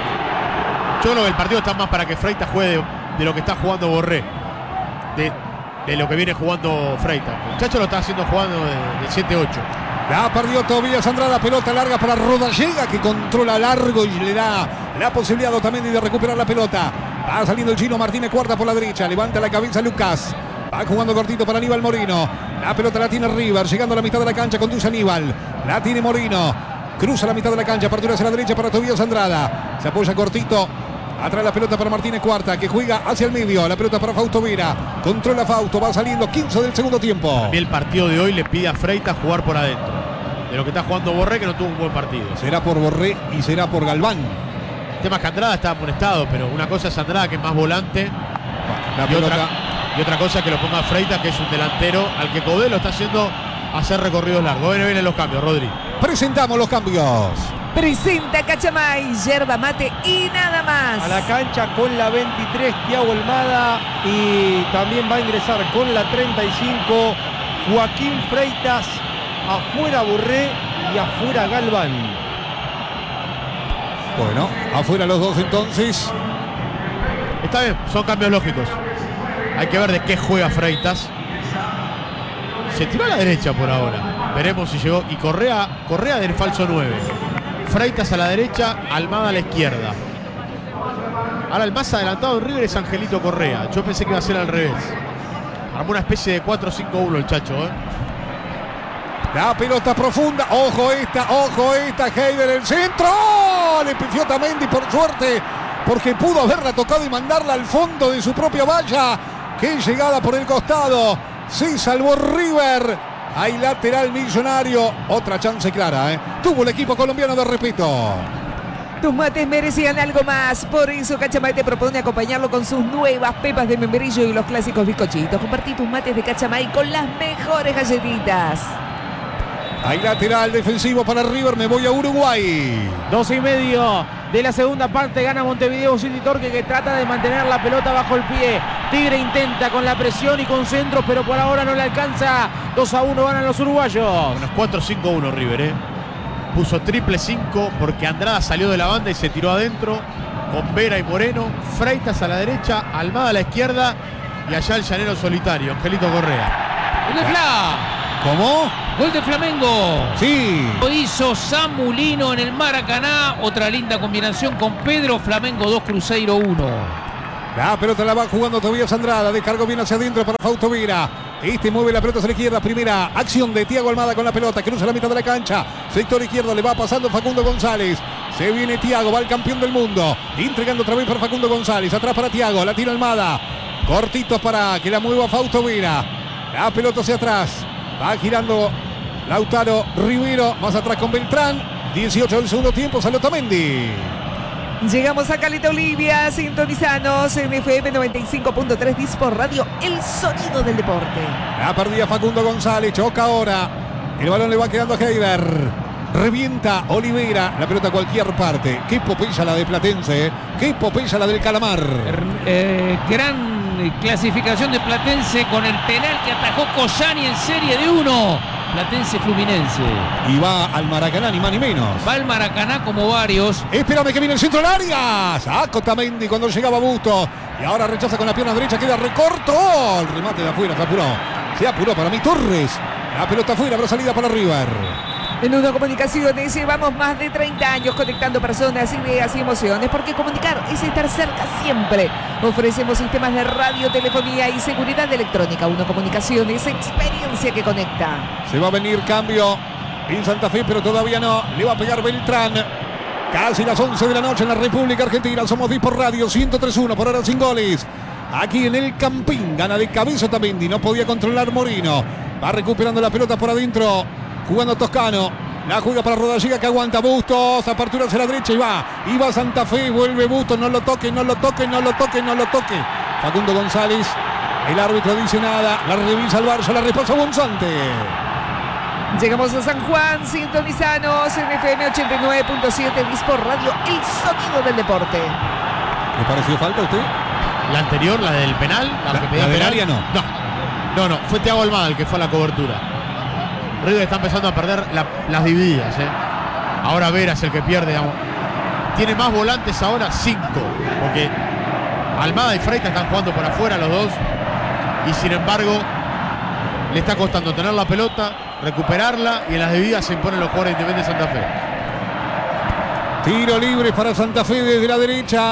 Yo creo que el partido está más para que Freitas juegue de, de lo que está jugando Borré. De, de lo que viene jugando Freitas. El Chacho lo está haciendo jugando de, de siete ocho. La perdió Tobías Andrada, pelota larga para Rodallega, que controla largo y le da la posibilidad a Otamendi de recuperar la pelota. Va saliendo el Chino Martínez, cuarta por la derecha, levanta la cabeza Lucas. Va jugando cortito para Aníbal Morino. La pelota la tiene River, llegando a la mitad de la cancha, conduce Aníbal. La tiene Morino, cruza la mitad de la cancha, apertura hacia la derecha para Tobías Andrada. Se apoya cortito. Atrás la pelota para Martínez Cuarta, que juega hacia el medio. La pelota para Fausto Vera. Controla Fausto, va saliendo quince del segundo tiempo. También el partido de hoy le pide a Freitas jugar por adentro. De lo que está jugando Borré, que no tuvo un buen partido. Será por Borré y será por Galván. El tema es que Andrada está amonestado, pero una cosa es Andrada, que es más volante. La y, otra, pelota. y otra cosa es que lo ponga Freitas, que es un delantero al que Codé lo está haciendo hacer recorridos largos. Vienen, vienen los cambios, Rodri. Presentamos los cambios. Presenta Cachamay, yerba mate y nada más. A la cancha con la veintitrés, Thiago Almada. Y también va a ingresar con la treinta y cinco, Joaquín Freitas. Afuera Borré y afuera Galván. Bueno, afuera los dos entonces. Está bien, son cambios lógicos. Hay que ver de qué juega Freitas. Se tiró a la derecha por ahora. Veremos si llegó. Y Correa, Correa del falso nueve. Freitas a la derecha, Almada a la izquierda. Ahora el más adelantado en River es Angelito Correa. Yo pensé que iba a ser al revés. Armó una especie de cuatro cinco uno el Chacho, ¿eh? La pelota profunda. Ojo esta, ojo esta. Heider el centro. Le pifió Otamendi por suerte, porque pudo haberla tocado y mandarla al fondo de su propia valla. Qué llegada por el costado. Sí, salvó River. Hay lateral Millonario. Otra chance clara, ¿eh? Tuvo el equipo colombiano de respeto. Tus mates merecían algo más. Por eso Cachamay te propone acompañarlo con sus nuevas pepas de membrillo y los clásicos bizcochitos. Compartí tus mates de Cachamay con las mejores galletitas. Hay lateral defensivo para River, me voy a Uruguay. Dos y medio de la segunda parte, gana Montevideo City Torque, que trata de mantener la pelota bajo el pie. Tigre intenta con la presión y con centros, pero por ahora no le alcanza. dos a uno ganan los uruguayos. Bueno, cuatro cinco uno River, ¿eh? Puso triple cinco porque Andrada salió de la banda y se tiró adentro con Vera y Moreno. Freitas a la derecha, Almada a la izquierda y allá el llanero solitario, Angelito Correa. ¡Gol de Fla! ¿Cómo? Gol de Flamengo. Sí. Lo hizo Samulino en el Maracaná. Otra linda combinación con Pedro. Flamengo dos, Cruzeiro uno. La pelota la va jugando Tobías Andrada. Descargó bien hacia adentro para Fausto Vera. Este mueve la pelota hacia la izquierda. Primera acción de Thiago Almada con la pelota. Cruza la mitad de la cancha. Sector izquierdo le va pasando Facundo González. Se viene Thiago. Va el campeón del mundo. Entregando otra vez para Facundo González. Atrás para Thiago. La tira Almada. Cortitos para que la mueva Fausto Vera. La pelota hacia atrás. Va girando Lautaro Rivero. Más atrás con Beltrán. dieciocho del segundo tiempo. Salió Otamendi. Llegamos a Caleta Olivia, sintonizanos en F M noventa y cinco punto tres Dispor Radio, el sonido del deporte. La perdía Facundo González, choca ahora. El balón le va quedando a Heider. Revienta Olivera, la pelota a cualquier parte. Qué epopeya la de Platense, ¿eh? Qué epopeya la del Calamar. Eh, gran clasificación de Platense con el penal que atajó Collani en serie de uno. Platense Fluminense. Y va al Maracaná, ni más ni menos. Va al Maracaná como varios. Espérame que viene el centro del área. Saca Otamendi cuando llegaba Busto. Y ahora rechaza con la pierna derecha, queda recorto. El remate de afuera, se apuró. Se apuró para mí Torres. La pelota afuera, pero salida para River. En Uno Comunicaciones llevamos más de treinta años conectando personas, ideas y emociones, porque comunicar es estar cerca siempre. Ofrecemos sistemas de radio, telefonía y seguridad electrónica. Uno Comunicaciones, experiencia que conecta. Se va a venir cambio en Santa Fe, pero todavía no. Le va a pegar Beltrán. Casi las once de la noche en la República Argentina. Somos Dispor Radio ciento tres uno, por ahora sin goles. Aquí en el Campín, gana de cabeza Otamendi. No podía controlar Morino. Va recuperando la pelota por adentro. Jugando Toscano, la juega para Rodallega que aguanta Bustos, apertura hacia la derecha y va, y va Santa Fe, vuelve Bustos, no lo toque, no lo toque, no lo toque, no lo toque. Facundo González, el árbitro dice nada, la revisa el Barça, la repasa Bonzante. Llegamos a San Juan, sintonizanos en F M ochenta y nueve punto siete Dispor Radio, el sonido del deporte. ¿Le pareció falta a usted? La anterior, la del penal, la, la, que pedía la del penal. área no. No, no, no, fue Thiago Almada el que fue a la cobertura. River está empezando a perder la, las divididas, ¿eh? Ahora Vera es el que pierde, digamos. Tiene más volantes ahora, cinco, porque Almada y Freitas están jugando por afuera los dos, y sin embargo le está costando tener la pelota, recuperarla, y en las divididas se imponen los jugadores de Independiente Santa Fe. Tiro libre para Santa Fe desde la derecha.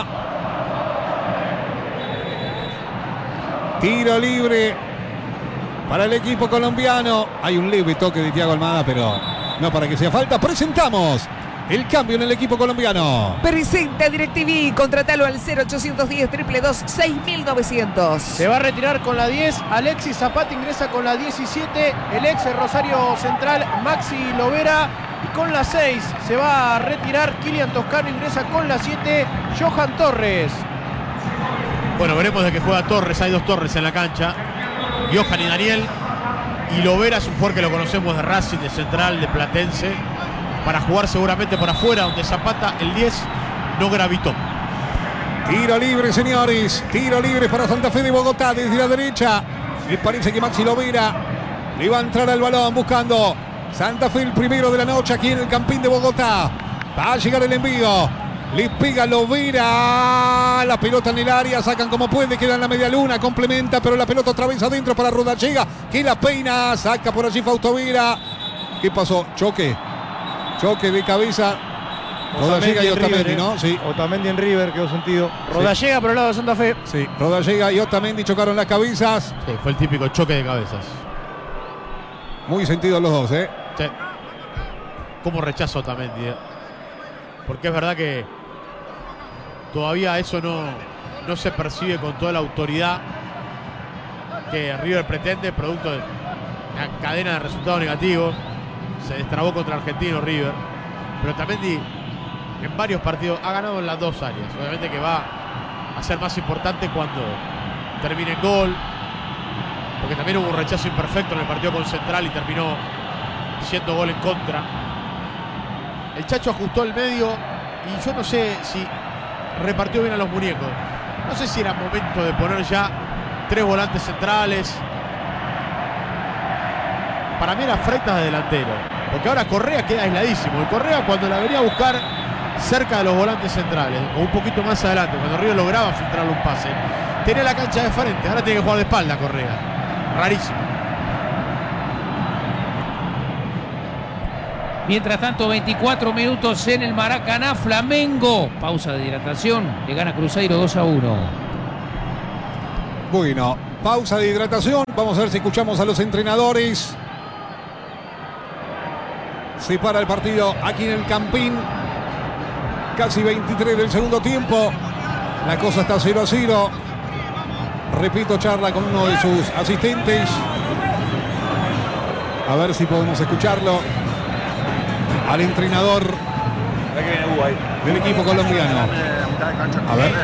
Tiro libre para el equipo colombiano. Hay un leve toque de Thiago Almada, pero no para que sea falta. Presentamos el cambio en el equipo colombiano. Presenta DirecTV, contratalo al cero ochocientos diez, dos dos dos, seis mil novecientos. Se va a retirar con la diez, Alexis Zapata ingresa con la diecisiete, el ex Rosario Central Maxi Lovera, y con la seis se va a retirar Kylian Toscano, ingresa con la siete, Johan Torres. Bueno, veremos de qué juega Torres, hay dos Torres en la cancha, Johan y Daniel, y Lovera es un jugador que lo conocemos de Racing, de Central, de Platense, para jugar seguramente por afuera, donde Zapata, el diez, no gravitó. Tiro libre, señores. Tiro libre para Santa Fe de Bogotá desde la derecha. Me parece que Maxi Lovera le va a entrar al balón buscando Santa Fe, el primero de la noche aquí en el Campín de Bogotá. Va a llegar el envío. Le pega Lovera. La pelota en el área. Sacan como puede. Queda en la media luna. Complementa, pero la pelota otra vez adentro para Rodallega, que la peina. Saca por allí Fausto Vera. ¿Qué pasó? Choque. Choque de cabeza. Rodallega y Otamendi, River, ¿no? Sí. Otamendi en River, quedó sentido. Rodallega por el lado de Santa Fe. Sí, Rodallega y Otamendi chocaron las cabezas. Sí, fue el típico choque de cabezas. Muy sentidos los dos, ¿eh? Sí. ¿Cómo rechazo Otamendi? Eh? Porque es verdad que todavía eso no, no se percibe con toda la autoridad que River pretende, producto de una cadena de resultados negativos. Se destrabó contra Argentino River, pero Otamendi en varios partidos, ha ganado en las dos áreas. Obviamente que va a ser más importante cuando termine el gol, porque también hubo un rechazo imperfecto en el partido con Central y terminó siendo gol en contra. El Chacho ajustó el medio y yo no sé si repartió bien a los muñecos. No sé si era momento de poner ya tres volantes centrales. Para mí era Freitas de delantero, porque ahora Correa queda aisladísimo. Y Correa, cuando la venía a buscar cerca de los volantes centrales, o un poquito más adelante, cuando Río lograba filtrarle un pase, tenía la cancha de frente. Ahora tiene que jugar de espalda Correa. Rarísimo. Mientras tanto, veinticuatro minutos en el Maracaná. Flamengo, pausa de hidratación, le gana Cruzeiro dos a uno. Bueno, pausa de hidratación. Vamos a ver si escuchamos a los entrenadores. Se para el partido aquí en el Campín. Casi veintitrés del segundo tiempo. La cosa está cero a cero. Repito, charla con uno de sus asistentes. A ver si podemos escucharlo. Al entrenador del equipo colombiano. A ver.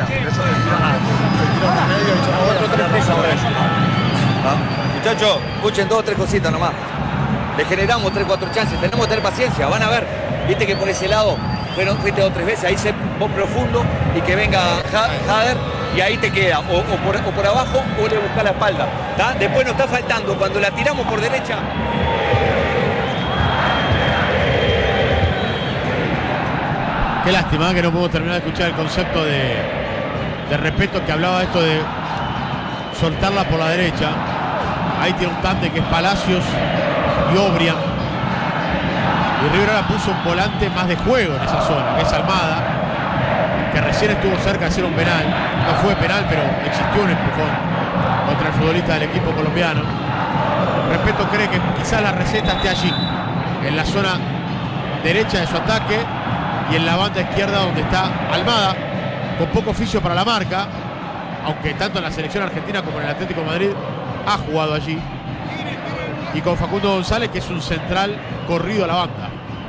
Muchachos, escuchen dos o tres cositas nomás. Le generamos tres, cuatro chances. Tenemos que tener paciencia, van a ver. Viste que por ese lado fueron, fuiste dos o tres veces. Ahí se vos profundo y que venga Jader y ahí te queda. O, o, por, o por abajo o le busca la espalda. ¿Tá? Después nos está faltando. Cuando la tiramos por derecha. Qué lástima que no podemos terminar de escuchar el concepto de, de respeto que hablaba esto de soltarla por la derecha. Ahí tiene un tante que es Palacios y Obrian. Y River ahora puso un volante más de juego en esa zona, que es Almada, que recién estuvo cerca de hacer un penal. No fue penal, pero existió un empujón contra el futbolista del equipo colombiano. Respeto cree que quizás la receta esté allí, en la zona derecha de su ataque y en la banda izquierda donde está Almada, con poco oficio para la marca, aunque tanto en la selección argentina como en el Atlético de Madrid ha jugado allí, y con Facundo González, que es un central corrido a la banda.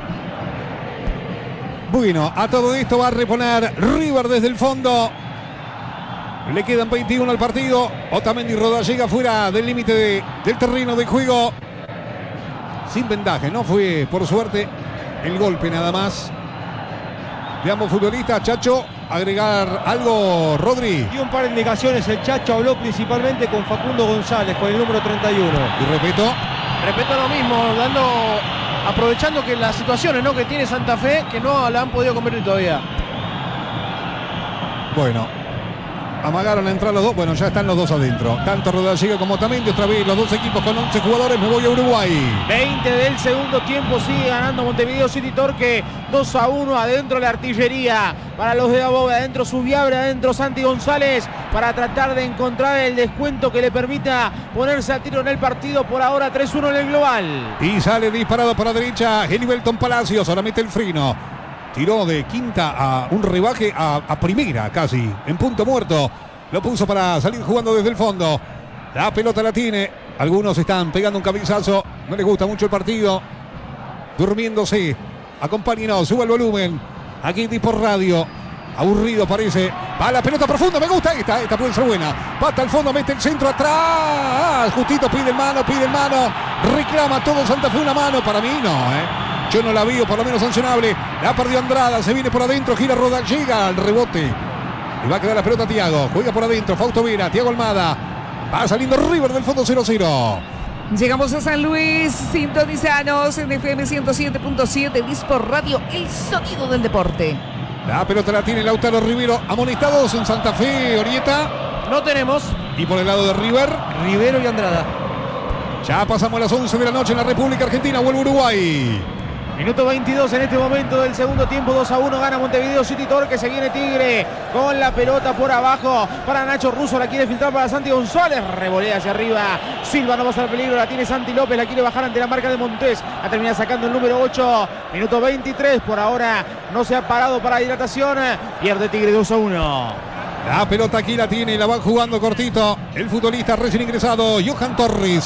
Bueno, a todo esto va a reponer River desde el fondo. Le quedan veintiuno al partido. Otamendi Rodallega fuera del límite de, del terreno de juego. Sin vendaje, no fue por suerte el golpe nada más de ambos futbolistas. Chacho, agregar algo, Rodri. Y un par de indicaciones. El Chacho habló principalmente con Facundo González, con el número treinta y uno. Y repito. Repito lo mismo, dando, aprovechando que las situaciones, ¿no?, que tiene Santa Fe, que no la han podido convertir todavía. Bueno, amagaron a entrar los dos. Bueno, ya están los dos adentro. Tanto Rodallega como Otamendi. Otra vez los dos equipos con once jugadores. Me voy a Uruguay. veinte del segundo tiempo. Sigue ganando Montevideo City Torque. dos a uno. Adentro la artillería para los de Above. Adentro Subiabre. Adentro Santi González. Para tratar de encontrar el descuento que le permita ponerse a tiro en el partido. Por ahora tres uno en el global. Y sale disparado por la derecha Gilberton Palacios. Ahora mete el freno. Tiró de quinta a un rebaje a, a primera casi, en punto muerto. Lo puso para salir jugando desde el fondo. La pelota la tiene. Algunos están pegando un cabezazo. No les gusta mucho el partido. Durmiéndose. Acompáñenos, suba el volumen. Aquí por radio. Aburrido parece. Va la pelota profunda, me gusta esta. Esta puede ser buena. Pata al fondo, mete el centro atrás. Justito pide mano, pide mano. Reclama todo Santa Fe una mano. Para mí no, eh. Yo no la vi, por lo menos sancionable. La perdió Andrada, se viene por adentro, gira Rodal, llega al rebote. Y va a quedar la pelota Thiago. Juega por adentro, Fausto Vera, Thiago Almada. Va saliendo River del fondo cero cero. Llegamos a San Luis, sintonizanos en F M ciento siete punto siete, Dispor Radio, el sonido del deporte. La pelota la tiene Lautaro Rivero, amonestados en Santa Fe, Orieta. No tenemos. Y por el lado de River, Rivero y Andrada. Ya pasamos a las once de la noche en la República Argentina, vuelve Uruguay. Minuto veintidós en este momento del segundo tiempo, dos a uno gana Montevideo City Torque, se viene Tigre con la pelota por abajo para Nacho Russo, la quiere filtrar para Santi González, revolea hacia arriba, Silva no va a ser peligro, la tiene Santi López, la quiere bajar ante la marca de Montés, la termina sacando el número ocho, minuto veintitrés, por ahora no se ha parado para la hidratación, pierde Tigre dos a uno. La pelota aquí la tiene, la va jugando cortito el futbolista recién ingresado, Johan Torres.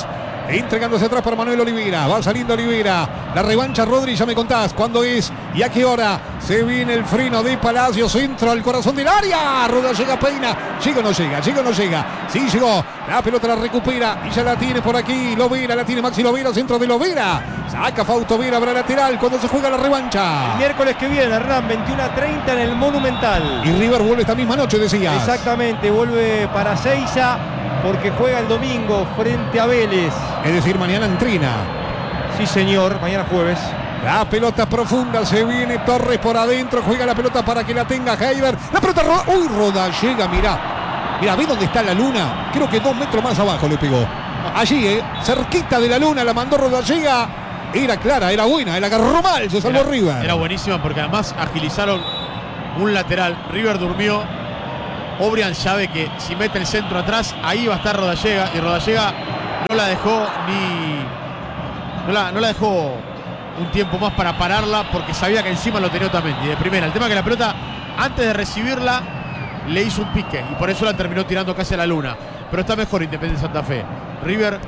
Entregándose atrás para Manuel Olivera. Va saliendo Olivera. La revancha, Rodri, ya me contás cuándo es y a qué hora. Se viene el freno de Palacio. Centro al corazón del área. Rodallega peina. Llega o no llega. Llega o no llega. Sí llegó. La pelota la recupera y ya la tiene por aquí. Lovera. La tiene Maxi Lovera. Centro de Lovera. Saca Fausto Vera para lateral cuando se juega la revancha. El miércoles que viene, Hernán, veintiuno a treinta en el Monumental. Y River vuelve esta misma noche, decías. Exactamente. Vuelve para Seiza porque juega el domingo frente a Vélez. Es decir, mañana en Trina. Sí, señor, mañana jueves. La pelota profunda, se viene Torres por adentro, juega la pelota para que la tenga Heider. La pelota roda. Uy, Rodallega, mirá. Mirá, ¿ves dónde está la luna? Creo que dos metros más abajo le pegó. Allí, eh, cerquita de la luna, la mandó Rodallega. Era clara, era buena, la agarró mal, se salvó era, River. Era buenísima porque además agilizaron un lateral. River durmió. Obrian sabe que si mete el centro atrás, ahí va a estar Rodallega. Y Rodallega no la dejó ni. No la, no la dejó un tiempo más para pararla porque sabía que encima lo tenía también. Y de primera, el tema es que la pelota, antes de recibirla, le hizo un pique. Y por eso la terminó tirando casi a la luna. Pero está mejor Independiente Santa Fe. River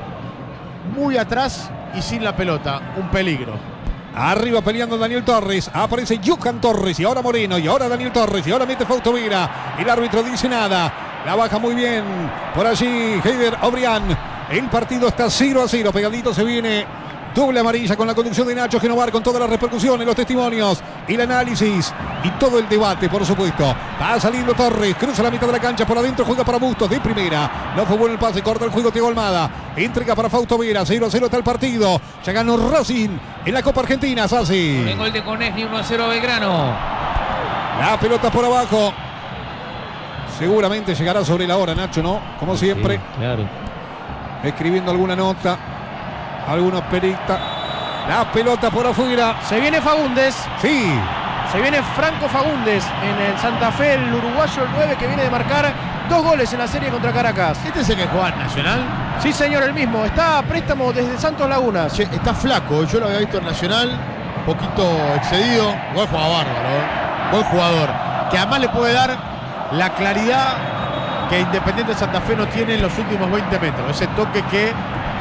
muy atrás y sin la pelota. Un peligro. Arriba peleando Daniel Torres. Aparece Johan Torres y ahora Moreno y ahora Daniel Torres y ahora mete Fausto Vera. El árbitro dice nada. La baja muy bien. Por allí Heider Obrian. El partido está cero a cero. Pegadito se viene. Doble amarilla con la conducción de Nacho Genovar, con todas las repercusiones, los testimonios y el análisis y todo el debate, por supuesto. Va saliendo Torres, cruza la mitad de la cancha por adentro, juega para Bustos de primera. No fue bueno el pase, corta el juego Thiago Almada. Entrega para Fausto Vera, cero a cero está el partido. Ya ganó Racing en la Copa Argentina, Sassi. En gol de Conegni, uno a cero a Belgrano. La pelota por abajo. Seguramente llegará sobre la hora, Nacho, ¿no? Como siempre. Sí, claro. Escribiendo alguna nota. Algunos peritas. La pelota por afuera. Se viene Fagundes. Sí. Se viene Franco Fagundes en el Santa Fe, el uruguayo, el nueve, que viene de marcar dos goles en la serie contra Caracas. ¿Este es el que juega en Nacional? Sí, señor, el mismo. Está a préstamo desde Santos Lagunas. Che, está flaco. Yo lo había visto en Nacional. Un poquito excedido. Igual juega bárbaro. ¿eh? Buen jugador. Que además le puede dar la claridad que Independiente Santa Fe no tiene en los últimos veinte metros. Ese toque que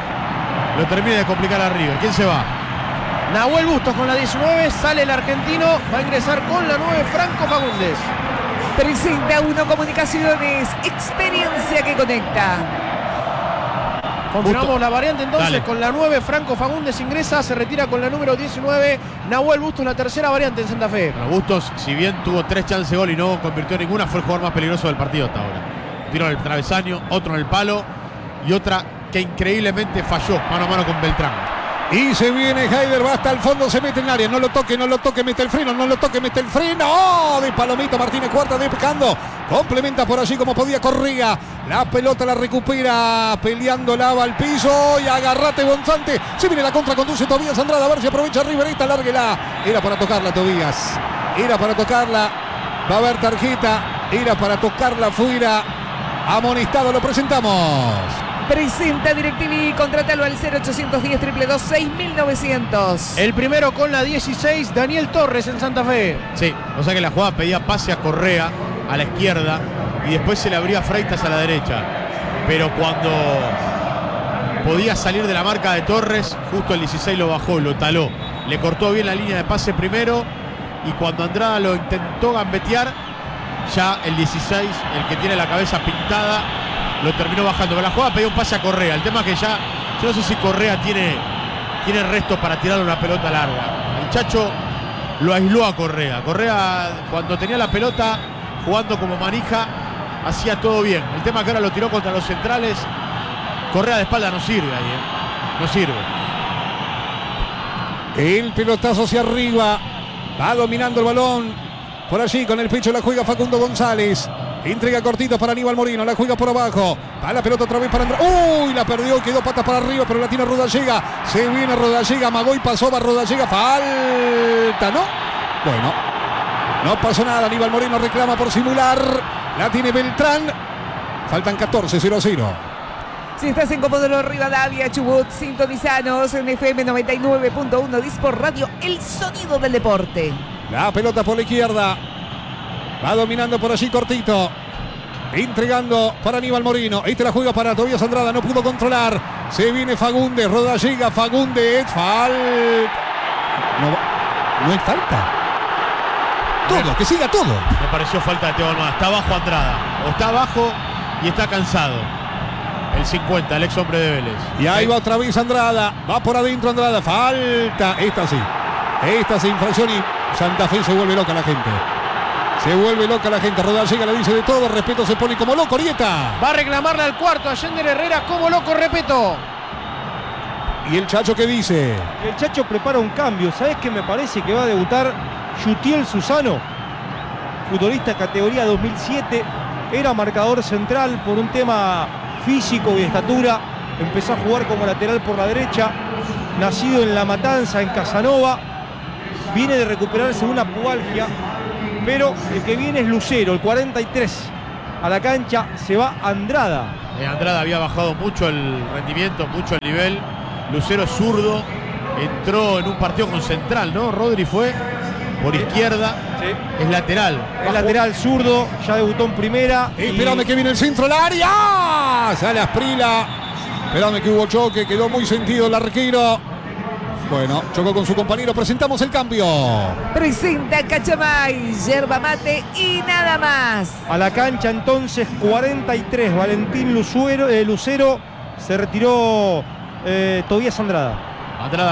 lo termina de complicar a River. ¿Quién se va? Nahuel Bustos con la diecinueve. Sale el argentino. Va a ingresar con la nueve Franco Fagundes. Presenta Uno Comunicaciones. Experiencia que conecta. Continuamos Bustos. la variante entonces. Dale. Con la nueve Franco Fagundes ingresa. Se retira con la número diecinueve. Nahuel Bustos, la tercera variante en Santa Fe. Bueno, Bustos, si bien tuvo tres chances de gol y no convirtió ninguna, fue el jugador más peligroso del partido hasta ahora. Un tiro en el travesaño, otro en el palo y otra que increíblemente falló mano a mano con Beltrán. Y se viene Heider, va hasta el fondo, se mete en el área, no lo toque, no lo toque, mete el freno, no lo toque, mete el freno. ¡Oh! De Palomita Martínez Cuarta despejando. Complementa por allí como podía Correa. La pelota la recupera, peleando lava al piso y agarrate Bonzante. Se viene la contra, conduce Tobías Andrada, a ver si aprovecha Riverita, lárguela. Era para tocarla Tobías, era para tocarla. Va a haber tarjeta, era para tocarla afuera. Amonestado, lo presentamos. Presenta DirecTV, contrátalo al cero ochocientos diez, dos dos dos, seis mil novecientos. El primero con la dieciséis, Daniel Torres en Santa Fe. Sí, o sea que la jugada pedía pase a Correa a la izquierda y después se le abría Freitas a la derecha. Pero cuando podía salir de la marca de Torres, justo el dieciséis lo bajó, lo taló. Le cortó bien la línea de pase primero y cuando Andrada lo intentó gambetear, ya el dieciséis, el que tiene la cabeza pintada, lo terminó bajando. Pero la jugada pedía un pase a Correa. El tema es que ya, yo no sé si Correa tiene, tiene resto para tirarle una pelota larga. El Chacho lo aisló a Correa. Correa, cuando tenía la pelota, jugando como manija, hacía todo bien. El tema es que ahora lo tiró contra los centrales. Correa de espalda no sirve ahí, ¿eh? No sirve. El pelotazo hacia arriba. Va dominando el balón. Por allí con el pecho la juega Facundo González. Entrega cortito para Aníbal Moreno, la juega por abajo. Va la pelota otra vez para Andrada. Uy, la perdió, quedó patas para arriba, pero la tiene Rodallega. Se viene Rodallega, Magoy pasó, va Rodallega. Falta, ¿no? Bueno, no pasó nada. Aníbal Moreno reclama por simular. La tiene Beltrán. Faltan catorce, cero a cero. Si estás en Comodoro Rivadavia, Chubut, sintonizanos en F M noventa y nueve punto uno Dispor Radio, el sonido del deporte. La pelota por la izquierda. Va dominando por allí cortito. Entregando para Aníbal Moreno. Este la juega para Tobías Andrada. No pudo controlar. Se viene Fagundes, Roda llega, Fagundes, fal. No, no es falta. Todo, que siga todo. Me pareció falta de Teo Almada. Está abajo Andrada. O está abajo y está cansado. El cincuenta, el ex hombre de Vélez. Y ahí va otra vez Andrada. Va por adentro Andrada. Falta. Esta sí. Esta sí, infracción y Santa Fe se vuelve loca la gente. Se vuelve loca la gente. Rodal llega, le dice de todo. Respeto se pone como loco. Orieta. Va a reclamarle al cuarto a Yender Herrera como loco, Repeto. ¿Y el Chacho qué dice? El Chacho prepara un cambio. ¿Sabes qué me parece que va a debutar? Yutiel Susano, futbolista categoría dos mil siete. Era marcador central por un tema físico y de estatura. Empezó a jugar como lateral por la derecha. Nacido en La Matanza, en Casanova. Viene de recuperarse de una pubalgia. Pero el que viene es Lucero, el cuarenta y tres. A la cancha se va Andrada. Eh, Andrada había bajado mucho el rendimiento, mucho el nivel. Lucero es zurdo. Entró en un partido con Central, ¿no? Rodri fue por izquierda. Sí. Es lateral. Es lateral zurdo. Ya debutó en primera. Y... Espérame que viene el centro al área. Sale Asprila. Espérame que hubo choque. Quedó muy sentido el arquero. Bueno, chocó con su compañero. Presentamos el cambio. Presenta Cachamay, yerba mate y nada más. A la cancha entonces cuarenta y tres. Valentín Lucero, eh, Lucero. Se retiró eh, Tobías Andrada. Andrada